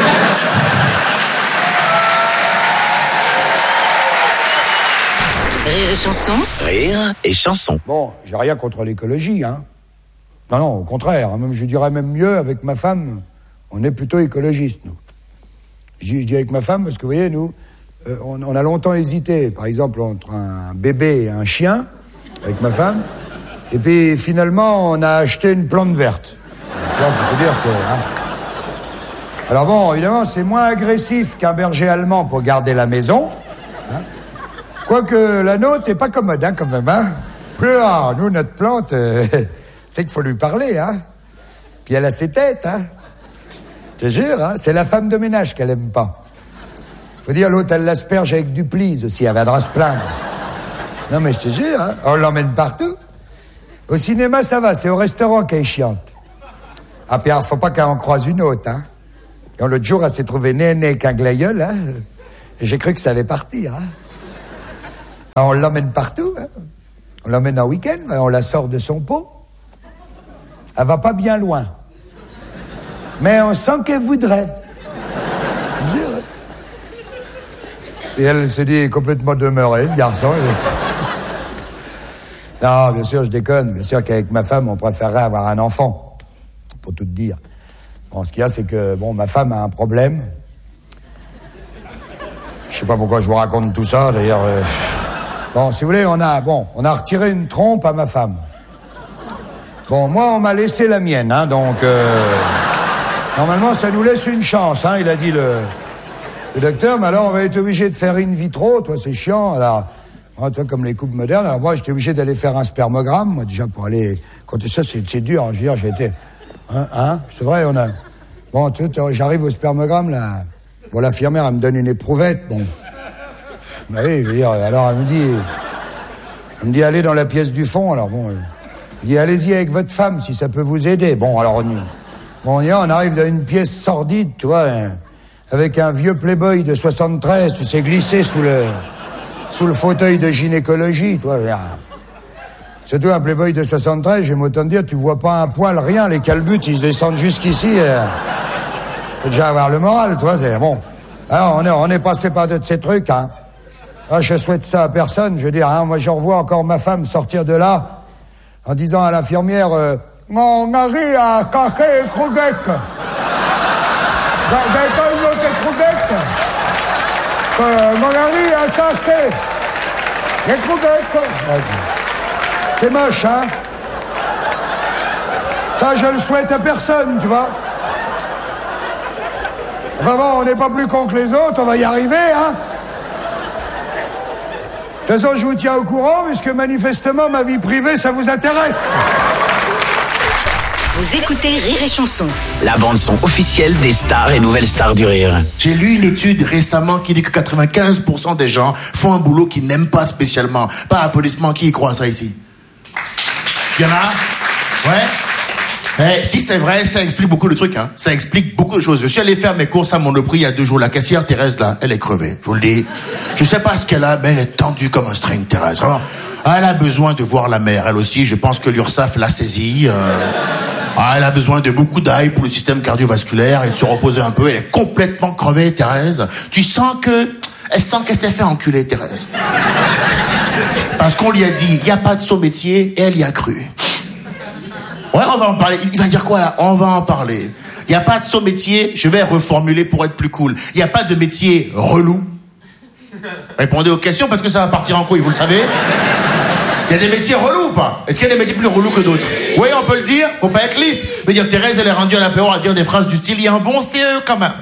Rire et chanson. Rire et chanson. Bon, j'ai rien contre l'écologie, hein. Non, au contraire. Même, je dirais même mieux, avec ma femme, on est plutôt écologistes, nous. Je dis avec ma femme parce que, vous voyez, nous, on a longtemps hésité, par exemple, entre un bébé et un chien, avec ma femme. Et puis, finalement, on a acheté une plante verte. Donc, je veux dire que... Hein. Alors bon, évidemment, c'est moins agressif qu'un berger allemand pour garder la maison. Hein. Quoique la nôtre est pas commode, hein, quand même, hein. Nous, notre plante... c'est qu'il faut lui parler, hein. Puis elle a ses têtes, hein. Je te jure, hein. C'est la femme de ménage qu'elle aime pas. Faut dire, l'autre, elle l'asperge avec du please aussi, elle viendra se plaindre. Non, mais je te jure, hein, on l'emmène partout. Au cinéma, ça va, c'est au restaurant qu'elle est chiante. Ah, puis alors, faut pas qu'elle en croise une autre, hein. Et l'autre jour, elle s'est trouvée nez avec un glaïeul, hein. Et j'ai cru que ça allait partir, hein. Alors, on l'emmène partout, hein. On l'emmène en week-end, on la sort de son pot. Elle va pas bien loin. Mais on sent qu'elle voudrait. Et elle se dit complètement demeurée, ce garçon. Non, bien sûr, je déconne. Bien sûr qu'avec ma femme, on préférerait avoir un enfant. Pour tout te dire. Bon, ce qu'il y a, c'est que, bon, ma femme a un problème. Je sais pas pourquoi je vous raconte tout ça, d'ailleurs. Bon, si vous voulez, on a retiré une trompe à ma femme. Bon, moi, on m'a laissé la mienne, hein, donc... normalement, ça nous laisse une chance, hein, il a dit le docteur, mais alors on va être obligé de faire in vitro, toi, c'est chiant, alors... Moi, toi, comme les couples modernes, alors moi, j'étais obligé d'aller faire un spermogramme, moi, déjà, pour aller... Compter ça, c'est dur, hein, je veux dire, j'ai été... Hein, c'est vrai, on a... Bon, tu vois, j'arrive au spermogramme, là... Bon, l'infirmière, elle me donne une éprouvette, bon... Bah oui, je veux dire, alors elle me dit, allez dans la pièce du fond, alors bon... Elle me dit, allez-y avec votre femme, si ça peut vous aider. Bon, alors on arrive dans une pièce sordide, tu vois, hein, avec un vieux playboy de 73, tu sais, glissé sous le fauteuil de gynécologie, tu vois. Surtout un playboy de 73, j'aime autant te dire, tu vois pas un poil, rien, les calbutes, ils descendent jusqu'ici. Faut déjà avoir le moral, tu vois, c'est bon. Alors, on est passé par de ces trucs, hein. Ah, je souhaite ça à personne, je veux dire, hein, moi je revois encore ma femme sortir de là, en disant à l'infirmière, mon mari a cassé les croquettes. Mon mari a cassé les croquettes. C'est moche, hein. Ça, je le souhaite à personne, tu vois. Enfin bon, on n'est pas plus cons que les autres, on va y arriver, hein. De toute façon, je vous tiens au courant, puisque manifestement, ma vie privée, ça vous intéresse. Vous écoutez Rire et Chanson. La bande-son officielle des stars et nouvelles stars du rire. J'ai lu une étude récemment qui dit que 95% des gens font un boulot qu'ils n'aiment pas spécialement. Pas applaudissements, qui y croit ça ici? Il y en a? Ouais? Si c'est vrai, ça explique beaucoup de trucs, hein. Ça explique beaucoup de choses. Je suis allé faire mes courses à Monoprix il y a 2 jours. La caissière Thérèse, là, elle est crevée. Je vous le dis. Je sais pas ce qu'elle a, mais elle est tendue comme un string, Thérèse. Vraiment. Elle a besoin de voir la mer. Elle aussi, je pense que l'URSSAF l'a saisie. Elle a besoin de beaucoup d'ail pour le système cardiovasculaire et de se reposer un peu. Elle est complètement crevée, Thérèse. Tu sens que... Elle sent qu'elle s'est fait enculer, Thérèse. Parce qu'on lui a dit, il n'y a pas de saut métier, et elle y a cru. Ouais, on va en parler. Il va dire quoi, là? On va en parler. Il n'y a pas de saut métier, je vais reformuler pour être plus cool. Il n'y a pas de métier relou. Répondez aux questions parce que ça va partir en couille, vous le savez. Il y a des métiers relous ou pas? Est-ce qu'il y a des métiers plus relous que d'autres? Oui, on peut le dire, faut pas être lisse. Mais dire, Thérèse, elle est rendue à l'apéro à dire des phrases du style, il y a un bon CE quand même.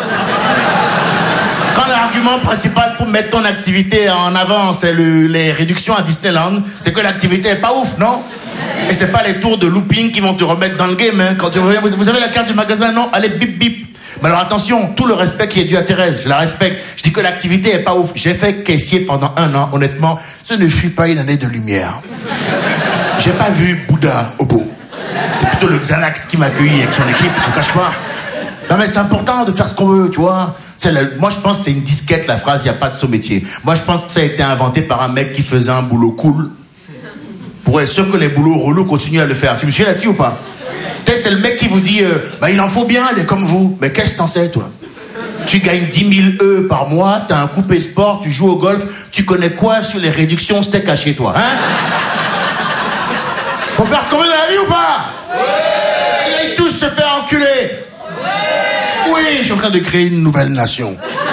Quand l'argument principal pour mettre ton activité en avant, c'est les réductions à Disneyland, c'est que l'activité est pas ouf, non? Et c'est pas les tours de looping qui vont te remettre dans le game, hein. Quand tu reviens, vous avez la carte du magasin, non? Allez, bip, bip. Mais alors attention, tout le respect qui est dû à Thérèse, je la respecte. Je dis que l'activité est pas ouf. J'ai fait caissier pendant 1 an, honnêtement, ce ne fut pas une année de lumière. J'ai pas vu Bouddha au bout. C'est plutôt le Xanax qui m'a accueilli avec son équipe, je vous cache pas. Non mais c'est important de faire ce qu'on veut, tu vois. Moi je pense que c'est une disquette la phrase, il n'y a pas de saut métier. Moi je pense que ça a été inventé par un mec qui faisait un boulot cool. Pour être sûr que les boulots relous continuent à le faire. Tu me suis là-dessus ou pas? C'est le mec qui vous dit il en faut bien, il est comme vous. Mais qu'est-ce que t'en sais, toi? Tu gagnes 10 000 € par mois, t'as un coupé sport, tu joues au golf, tu connais quoi sur les réductions steak haché, toi, hein? Faut faire ce qu'on veut dans la vie ou pas? Oui! Ils aillent tous se faire enculer! Oui, je suis en train de créer une nouvelle nation.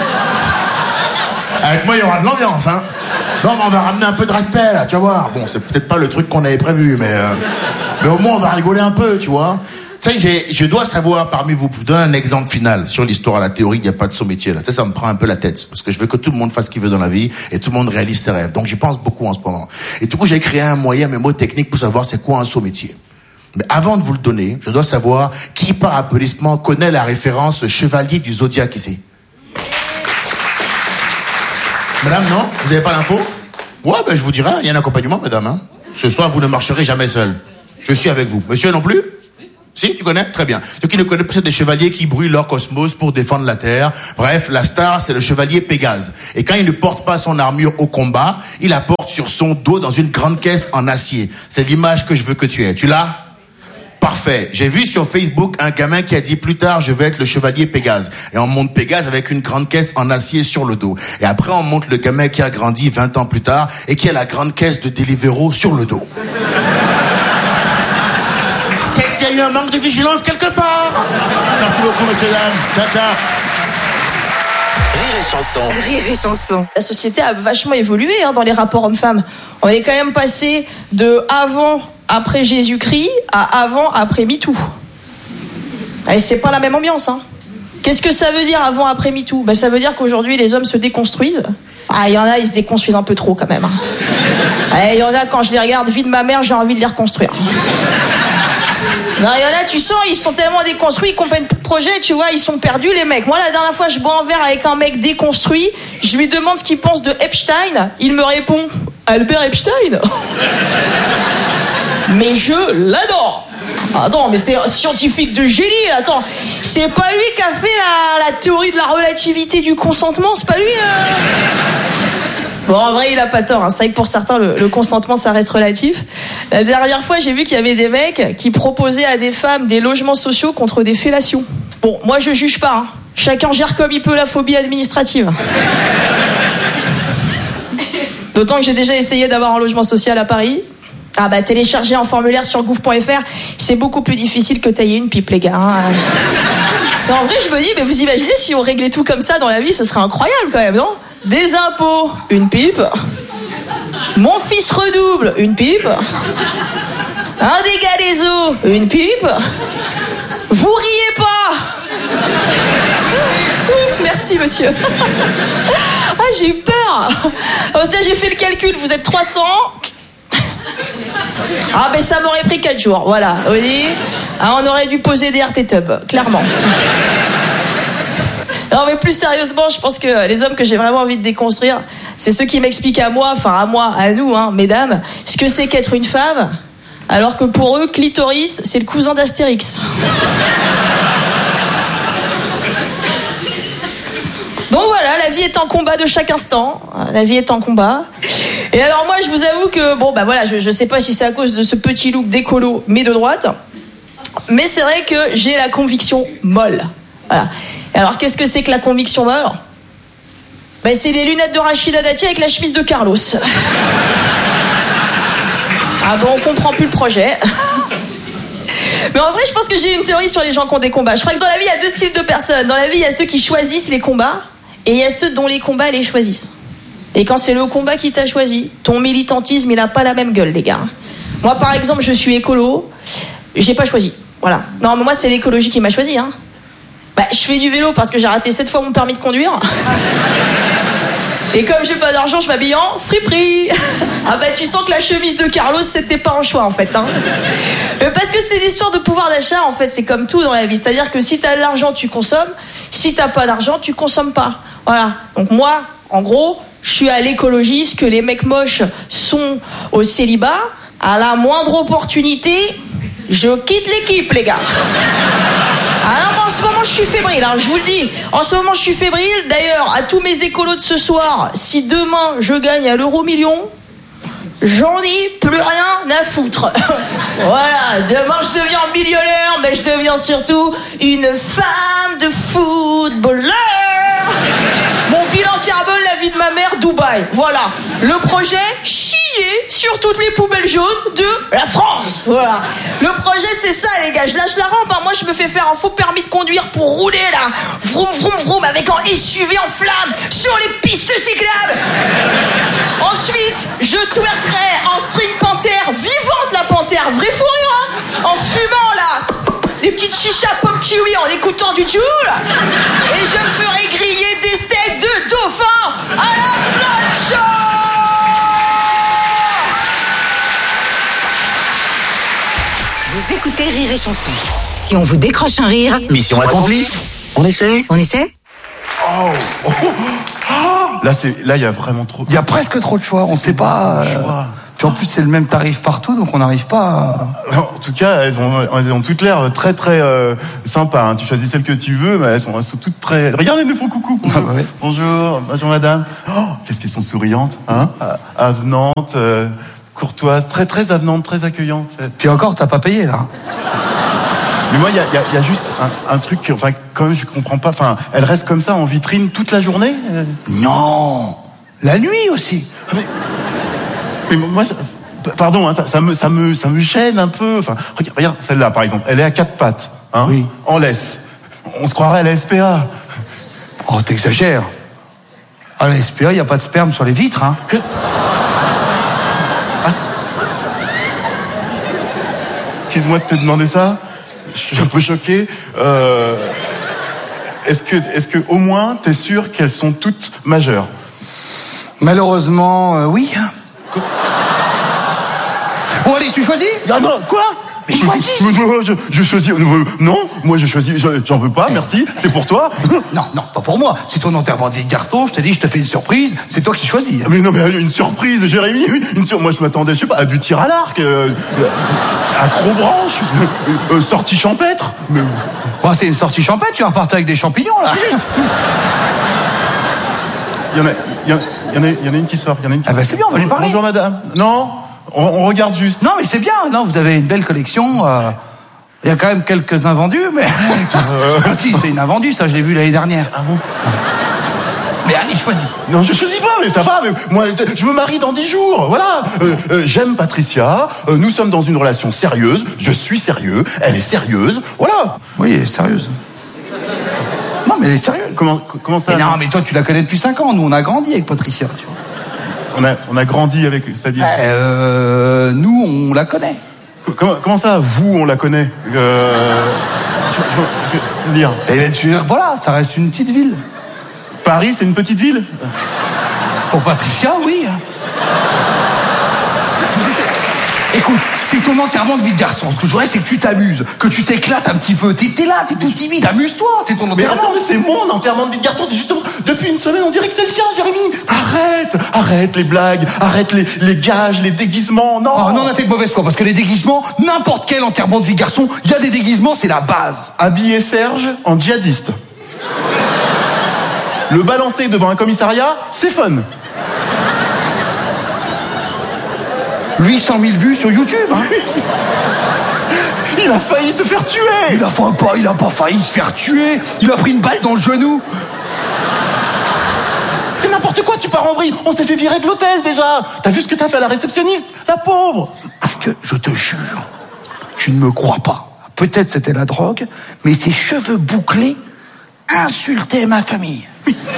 Avec moi, il y aura de l'ambiance, hein? Non, mais on va ramener un peu de respect, là, tu vas voir. Bon, c'est peut-être pas le truc qu'on avait prévu, mais au moins, on va rigoler un peu, tu vois. Tu sais, je dois savoir parmi vous, pour vous donner un exemple final sur l'histoire, la théorie, il n'y a pas de saut métier, là. Tu sais, ça me prend un peu la tête, parce que je veux que tout le monde fasse ce qu'il veut dans la vie, et tout le monde réalise ses rêves. Donc, j'y pense beaucoup en ce moment. Et du coup, j'ai créé un moyen, mes mots techniques, pour savoir c'est quoi un saut métier. Mais avant de vous le donner, je dois savoir qui, par applaudissement, connaît la référence chevalier du Zodiac ici. Madame, non? Vous n'avez pas l'info? Ouais, ben je vous dirai, il y a un accompagnement, madame. Hein. Ce soir, vous ne marcherez jamais seul. Je suis avec vous. Monsieur non plus? Si, tu connais? Très bien. Ceux qui ne connaissent pas, c'est des chevaliers qui brûlent leur cosmos pour défendre la Terre. Bref, la star, c'est le chevalier Pégase. Et quand il ne porte pas son armure au combat, il la porte sur son dos dans une grande caisse en acier. C'est l'image que je veux que tu aies. Tu l'as? Parfait. J'ai vu sur Facebook un gamin qui a dit plus tard je vais être le chevalier Pégase. Et on monte Pégase avec une grande caisse en acier sur le dos. Et après on monte le gamin qui a grandi 20 ans plus tard et qui a la grande caisse de Deliveroo sur le dos. Peut-être qu'il y a eu un manque de vigilance quelque part. Merci beaucoup monsieur dames. Ciao ciao. Rire et chanson. Rire et chanson. La société a vachement évolué dans les rapports hommes-femmes. On est quand même passé de avant, après Jésus-Christ à avant, après MeToo. Et c'est pas la même ambiance. Qu'est-ce que ça veut dire avant, après MeToo? Ça veut dire qu'aujourd'hui les hommes se déconstruisent. Il y en a, ils se déconstruisent un peu trop quand même. Il y en a, quand je les regarde, vie de ma mère, j'ai envie de les reconstruire. Non, il y en a, tu sens, ils sont tellement déconstruits, ils comprennent plus de projet, tu vois, ils sont perdus les mecs. Moi, la dernière fois, je bois un verre avec un mec déconstruit, je lui demande ce qu'il pense de Epstein, il me répond « Albert Epstein ?» Mais je l'adore. Attends, mais c'est un scientifique de génie, attends. C'est pas lui qui a fait la théorie de la relativité du consentement, c'est pas lui Bon, en vrai, il a pas tort. C'est vrai que pour certains, le consentement, ça reste relatif. La dernière fois, j'ai vu qu'il y avait des mecs qui proposaient à des femmes des logements sociaux contre des fellations. Bon, moi, je juge pas. Chacun gère comme il peut la phobie administrative. D'autant que j'ai déjà essayé d'avoir un logement social à Paris. Télécharger un formulaire sur gouv.fr, c'est beaucoup plus difficile que tailler une pipe, les gars. Non, en vrai, je me dis, mais vous imaginez si on réglait tout comme ça dans la vie, ce serait incroyable quand même, non? Des impôts, une pipe. Mon fils redouble, une pipe. Un dégât des eaux, une pipe. Vous riez pas. Ouf, merci monsieur. J'ai eu peur. Là, j'ai fait le calcul, vous êtes 300. Ça m'aurait pris 4 jours, voilà. Vous voyez, on aurait dû poser des RT Tub, clairement. Non, mais plus sérieusement, je pense que les hommes que j'ai vraiment envie de déconstruire, c'est ceux qui m'expliquent à moi, à nous, mesdames, ce que c'est qu'être une femme, alors que pour eux, clitoris, c'est le cousin d'Astérix. Donc voilà, la vie est en combat de chaque instant. La vie est en combat. Et alors moi, je vous avoue que, je sais pas si c'est à cause de ce petit look d'écolo, mais de droite. Mais c'est vrai que j'ai la conviction molle. Voilà. Alors, qu'est-ce que c'est que la conviction molle? C'est les lunettes de Rachida Dati avec la chemise de Carlos. On comprend plus le projet. Mais en vrai, je pense que j'ai une théorie sur les gens qui ont des combats. Je crois que dans la vie, il y a 2 styles de personnes. Dans la vie, il y a ceux qui choisissent les combats et il y a ceux dont les combats les choisissent. Et quand c'est le combat qui t'a choisi, ton militantisme, il a pas la même gueule, les gars. Moi, par exemple, je suis écolo. J'ai pas choisi. Voilà. Non, mais moi, c'est l'écologie qui m'a choisi, je fais du vélo parce que j'ai raté 7 fois mon permis de conduire. Et comme j'ai pas d'argent, je m'habille en friperie. Tu sens que la chemise de Carlos, c'était pas un choix, en fait. Parce que c'est l'histoire de pouvoir d'achat, en fait. C'est comme tout dans la vie. C'est-à-dire que si t'as de l'argent, tu consommes. Si t'as pas d'argent, tu consommes pas. Voilà. Donc moi, en gros, je suis à l'écologie, ce que les mecs moches sont au célibat. À la moindre opportunité, je quitte l'équipe, les gars. En ce moment, je suis fébrile, je vous le dis. En ce moment, je suis fébrile. D'ailleurs, à tous mes écolos de ce soir, si demain, je gagne à l'euro-million, j'en ai plus rien à foutre. Voilà, demain, je deviens millionnaire, mais je deviens surtout une femme de footballeur. Mon bilan carbone, la vie de ma mère, Dubaï. Voilà, le projet, chier sur toutes les poubelles jaunes de la France. Voilà. Le projet, c'est ça, les gars. Je lâche la rampe. Moi, je me fais faire un faux permis de conduire pour rouler, là. Vroom, vroom, vroom, avec un SUV en flammes sur les pistes cyclables. Ensuite, je twerkerai en string panthère, vivante la panthère, vraie fourrure, en fumant, là. Des petites chichas pop kiwi en écoutant du Joule. Et je me ferai griller des steaks de dauphin à la plancha. Vous écoutez Rire et Chanson. Si on vous décroche un rire... Mission accomplie. On essaie? On essaie? Là, il y a vraiment trop. Il y a presque trop de choix. On sait pas. Puis en plus, c'est le même tarif partout, donc on n'arrive pas à... En tout cas, elles ont toutes l'air très très sympas. Hein. Tu choisis celle que tu veux, mais elles sont toutes très... Regarde, elles me font coucou. Bonjour, bonjour madame. Oh, qu'est-ce qu'elles sont souriantes, hein, avenantes, courtoises, très très avenantes, très accueillantes. Puis encore, t'as pas payé là. Mais moi, il y a juste un truc qui, enfin, quand même, je comprends pas. Enfin, elles restent comme ça en vitrine toute la journée. Non, la nuit aussi. Mais moi, pardon, hein, ça me gêne un peu. Enfin, regarde celle-là, par exemple. Elle est à 4 pattes, hein, oui. En laisse. On se croirait à la SPA. Oh, t'exagères. À la SPA, il n'y a pas de sperme sur les vitres, hein. Excuse-moi de te demander ça. Je suis un peu choqué. Est-ce que au moins t'es sûr qu'elles sont toutes majeures? Malheureusement, oui. Bon allez, tu choisis? Ah non, quoi? Mais choisis. Je choisis. Non, moi je choisis. J'en veux pas, merci. C'est pour toi. Non, c'est pas pour moi. C'est ton enterrement de vie de garçon. Je te dis, je te fais une surprise. C'est toi qui choisis. Mais non, mais une surprise, Jérémy. Moi je m'attendais, je sais pas, à du tir à l'arc, accrobranche, sortie champêtre. Mais... Bon, c'est une sortie champêtre. Tu vas repartir avec des champignons là. Il y en a une qui sort. Ah bah c'est bien, on va lui parler. Bonjour madame. Non, on regarde juste. Non mais c'est bien, non, vous avez une belle collection. Il y a quand même quelques invendus, mais... Ah si, c'est une invendue, ça je l'ai vu l'année dernière. Ah bon? Mais allez, choisis. Non, je choisis pas, mais ça va. Mais moi, je me marie dans 10 jours, voilà. J'aime Patricia, nous sommes dans une relation sérieuse, je suis sérieux, elle est sérieuse, voilà. Oui, elle est sérieuse. Non, mais elle est sérieuse. Comment ça? Mais non, mais toi, tu la connais depuis 5 ans. Nous, on a grandi avec Patricia, tu vois. On a grandi avec, c'est-à-dire nous, on la connaît. Comment ça, vous, on la connaît C'est-à-dire voilà, ça reste une petite ville. Paris, c'est une petite ville? Pour Patricia, oui. Écoute, c'est ton enterrement de vie de garçon. Ce que je voudrais, c'est que tu t'amuses, que tu t'éclates un petit peu. T'es là, t'es tout timide, amuse-toi, c'est ton enterrement. Mais attends, mais c'est mon enterrement de vie de garçon, c'est justement... Depuis une semaine, on dirait que c'est le tien, Jérémy. Arrête les blagues, arrête les gages, les déguisements, non. Oh non, là, t'es de mauvaise foi, parce que les déguisements, n'importe quel enterrement de vie de garçon, il y a des déguisements, c'est la base. Habiller Serge en djihadiste. Le balancer devant un commissariat, c'est fun. 800 000 vues sur YouTube, hein. Il a failli se faire tuer. Il a pas failli se faire tuer. Il a pris une balle dans le genou. C'est n'importe quoi, tu pars en vrille. On s'est fait virer de l'hôtel déjà. T'as vu ce que t'as fait à la réceptionniste, la pauvre. Parce que je te jure, tu ne me crois pas. Peut-être c'était la drogue, mais ses cheveux bouclés insultaient ma famille.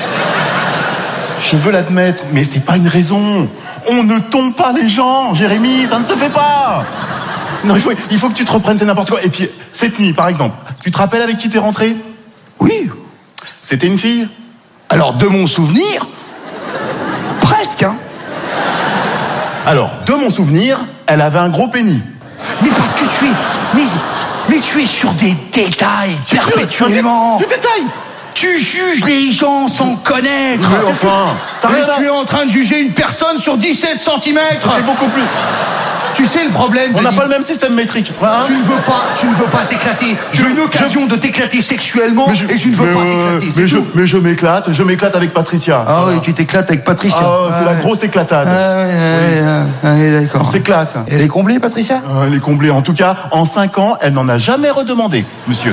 Je veux l'admettre, mais c'est pas une raison. On ne tombe pas les gens, Jérémy, ça ne se fait pas. Non, il faut que tu te reprennes, c'est n'importe quoi. Et puis, cette nuit, par exemple, tu te rappelles avec qui t'es rentré? Oui. C'était une fille? Alors, de mon souvenir, presque, hein. Alors, de mon souvenir, elle avait un gros pénis. Mais parce que tu es... Mais tu es sur des détails perpétuellement. Des détails? Tu juges les gens sans connaître. Mais enfin, tu es en train de juger une personne sur 17 cm. C'est beaucoup plus. Tu sais le problème. On n'a pas le même système métrique. Hein? Tu ne veux pas t'éclater. J'ai une occasion de t'éclater sexuellement et je ne veux pas t'éclater. Mais je m'éclate avec Patricia. Ah oui, tu t'éclates avec Patricia. C'est la grosse éclatade. D'accord. On s'éclate. Elle est comblée, Patricia? Elle est comblée. En tout cas, en 5 ans, elle n'en a jamais redemandé, monsieur.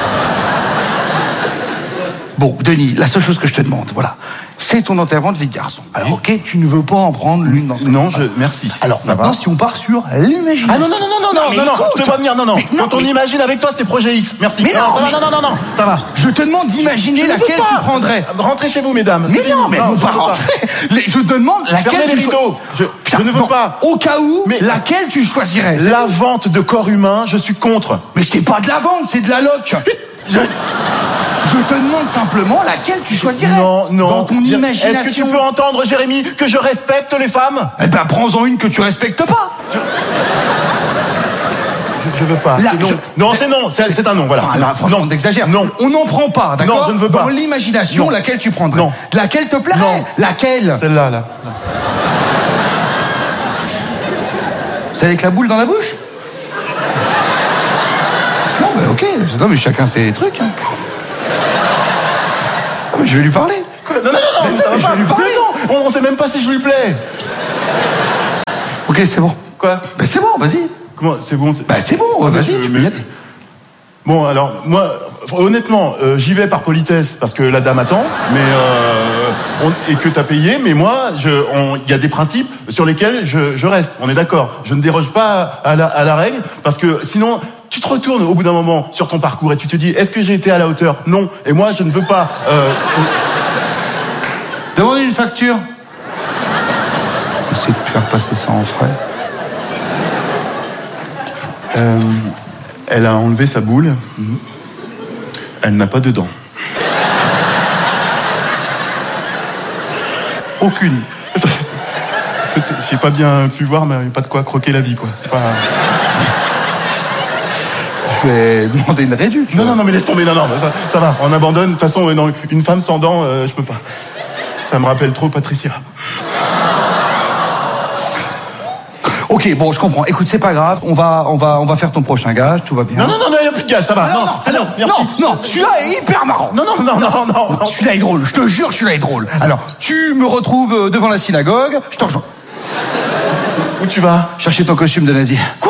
Bon, Denis, la seule chose que je te demande, voilà, c'est ton enterrement de vie de garçon. Alors, ok, tu ne veux pas en prendre l'une d'entre elles. Non, merci. Alors, maintenant, si on part sur l'imagination. Ah non, je peux pas venir, non. Quand on imagine avec toi, c'est Projet X, merci. Mais non, ça va. Je te demande d'imaginer laquelle tu prendrais. Rentrez chez vous, mesdames. Mais non, mais vous pas rentrer. Je te demande laquelle tu choisirais. Je ne veux pas. Au cas où, laquelle tu choisirais? La vente de corps humains, je suis contre. Mais c'est pas de la vente, c'est de la loc. Je te demande simplement laquelle tu choisirais. Non. Dans ton imagination. Est-ce que tu peux entendre, Jérémy, que je respecte les femmes? Eh ben, prends-en une que tu respectes pas. je veux pas. Là, Non, non, c'est non, c'est un non, voilà. Enfin, là, franchement, on exagère. Non. On n'en prend pas, d'accord? Non, je ne veux pas. Dans l'imagination, Non. laquelle tu prendrais? Non. Laquelle te plaît? Non. Laquelle? Celle-là, là. C'est avec la boule dans la bouche? Non, mais ok. Non, mais chacun ses trucs. Hein. Non, mais je vais lui parler. Quoi? Non, ça va je pas. vais lui parler. Mais non, on sait même pas si je lui plais. Ok, c'est bon. Quoi? Ben c'est bon, vas-y. Comment? C'est bon? Ben c'est bon, vas-y, tu peux y aller. Bon, alors, moi, honnêtement, j'y vais par politesse, parce que la dame attend, mais et que t'as payé, mais moi, il y a des principes sur lesquels je reste, on est d'accord. Je ne déroge pas à la règle, parce que sinon, tu te retournes au bout d'un moment sur ton parcours et tu te dis, est-ce que j'ai été à la hauteur? Non, et moi, je ne veux pas... Demande une facture. Essaye de faire passer ça en frais. Elle a enlevé sa boule. Elle n'a pas de dents. Aucune. J'ai pas bien pu voir, mais pas de quoi croquer la vie, quoi. C'est pas... Je vais demander une réduction. Non, mais laisse tomber, non, ça va. On abandonne. De toute façon, non, une femme sans dents, je peux pas. Ça me rappelle trop Patricia. Ok, bon, je comprends. Écoute, c'est pas grave. On va faire ton prochain gage. Tout va bien. Non, il n'y a plus de gage, ça va. Non, celui-là est hyper marrant. Non. Celui-là est drôle. Je te jure, celui-là est drôle. Alors, tu me retrouves devant la synagogue. Je te rejoins. Où tu vas? Chercher ton costume de nazi. Quoi?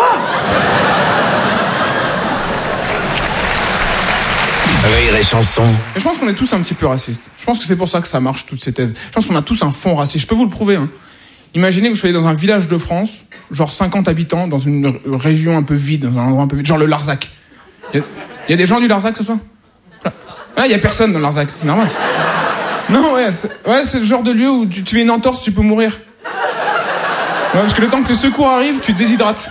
Rire et chanson. Je pense qu'on est tous un petit peu racistes. Je pense que c'est pour ça que ça marche, toutes ces thèses. Je pense qu'on a tous un fond raciste. Je peux vous le prouver, hein. Imaginez que vous soyez dans un village de France, genre 50 habitants, dans une région un peu vide, dans un endroit un peu vide, genre le Larzac. Il y a des gens du Larzac ce soir? Ah, il y a personne dans le Larzac, c'est normal. Non, c'est le genre de lieu où tu fais une entorse, tu peux mourir. Ouais, parce que le temps que les secours arrivent, tu te déshydrates.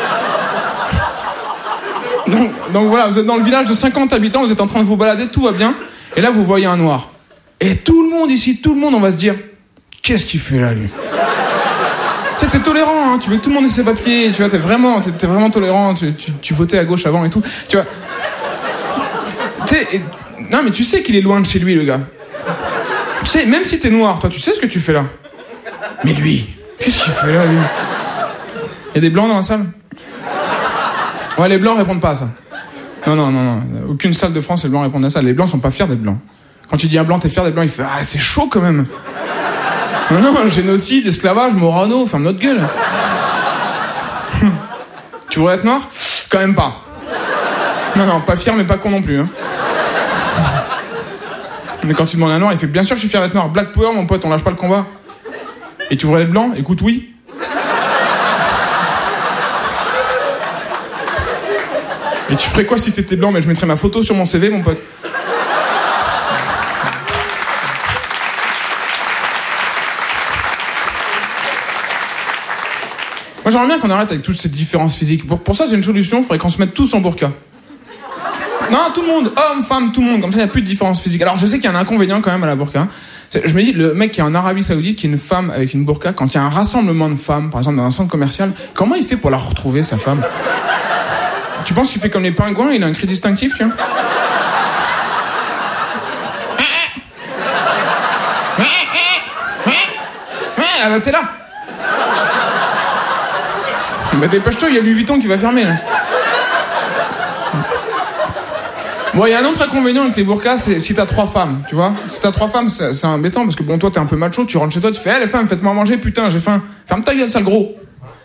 Donc voilà, vous êtes dans le village de 50 habitants, vous êtes en train de vous balader, tout va bien, et là vous voyez un noir. Et tout le monde ici, on va se dire, qu'est-ce qu'il fait là, lui? Tu sais, t'es tolérant, hein, tu veux que tout le monde ait ses papiers, tu vois, t'es vraiment tolérant, tu votais à gauche avant et tout, tu vois. Tu sais, non mais tu sais qu'il est loin de chez lui, le gars. Tu sais, même si t'es noir, toi, tu sais ce que tu fais là. Mais lui, qu'est-ce qu'il fait là, lui? Il y a des blancs dans la salle? Ouais, les blancs répondent pas à ça. Non. Aucune salle de France, les blancs répondent à ça. Les blancs sont pas fiers d'être blancs. Quand tu dis un blanc, t'es fier d'être blanc, il fait « Ah, c'est chaud quand même !» Non, génocide, esclavage, Morano, ferme notre gueule. Tu voudrais être noir? Quand même pas. Non, pas fier, mais pas con non plus. Hein. Mais quand tu demandes à un noir, il fait « Bien sûr que je suis fier d'être noir. Black Power, mon pote, on lâche pas le combat. » Et tu voudrais être blanc? Écoute, oui. Et tu ferais quoi si t'étais blanc? Mais je mettrais ma photo sur mon CV, mon pote. Moi, j'aimerais bien qu'on arrête avec toutes ces différences physiques. Pour ça, j'ai une solution. Il faudrait qu'on se mette tous en burqa. Non, tout le monde. Hommes, femmes, tout le monde. Comme ça, il n'y a plus de différence physique. Alors, je sais qu'il y a un inconvénient quand même à la burqa. Je me dis, le mec qui est en Arabie Saoudite, qui est une femme avec une burqa, quand il y a un rassemblement de femmes, par exemple, dans un centre commercial, comment il fait pour la retrouver, sa femme? Tu penses qu'il fait comme les pingouins? Il a un cri distinctif, tu vois? Ah bah t'es là. Bah dépêche-toi, il y a Louis Vuitton qui va fermer là. Bon, il y a un autre inconvénient avec les burqas, c'est si t'as 3 femmes, tu vois. Si t'as 3 femmes, c'est embêtant parce que bon, toi t'es un peu macho, tu rentres chez toi, tu fais les femmes, faites-moi manger, putain, j'ai faim. Ferme ta gueule, sale gros.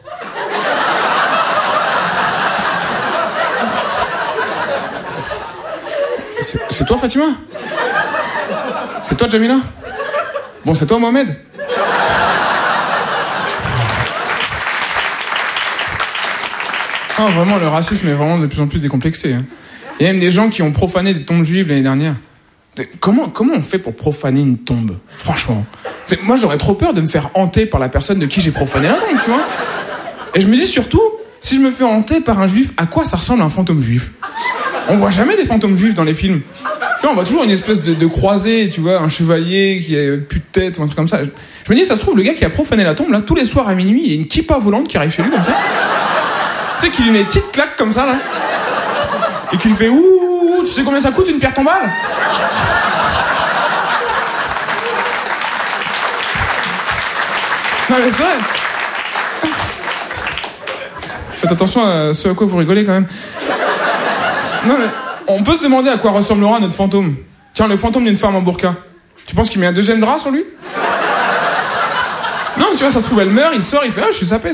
C'est toi, Fatima? C'est toi, Jamila? Bon, c'est toi, Mohamed? Ah, vraiment, le racisme est vraiment de plus en plus décomplexé. Hein. Il y a même des gens qui ont profané des tombes juives l'année dernière. Comment on fait pour profaner une tombe? Franchement. Moi, j'aurais trop peur de me faire hanter par la personne de qui j'ai profané la tombe, tu vois. Et je me dis surtout, si je me fais hanter par un juif, à quoi ça ressemble un fantôme juif? On voit jamais des fantômes juifs dans les films. Tu vois, on voit toujours une espèce de croisé, tu vois, un chevalier qui a plus de tête ou un truc comme ça. Je me dis, ça se trouve, le gars qui a profané la tombe, là, tous les soirs à minuit, il y a une kippa volante qui arrive chez lui comme ça. Tu sais qu'il lui met une petite claque comme ça, là. Et qu'il lui fait ouh, tu sais combien ça coûte une pierre tombale? Non mais c'est vrai. Faites attention à ce à quoi vous rigolez quand même. Non mais on peut se demander à quoi ressemblera notre fantôme. Tiens, le fantôme d'une femme en burqa. Tu penses qu'il met un deuxième drap sur lui? Non, tu vois, ça se trouve, elle meurt, il sort, il fait ah, je suis sapé.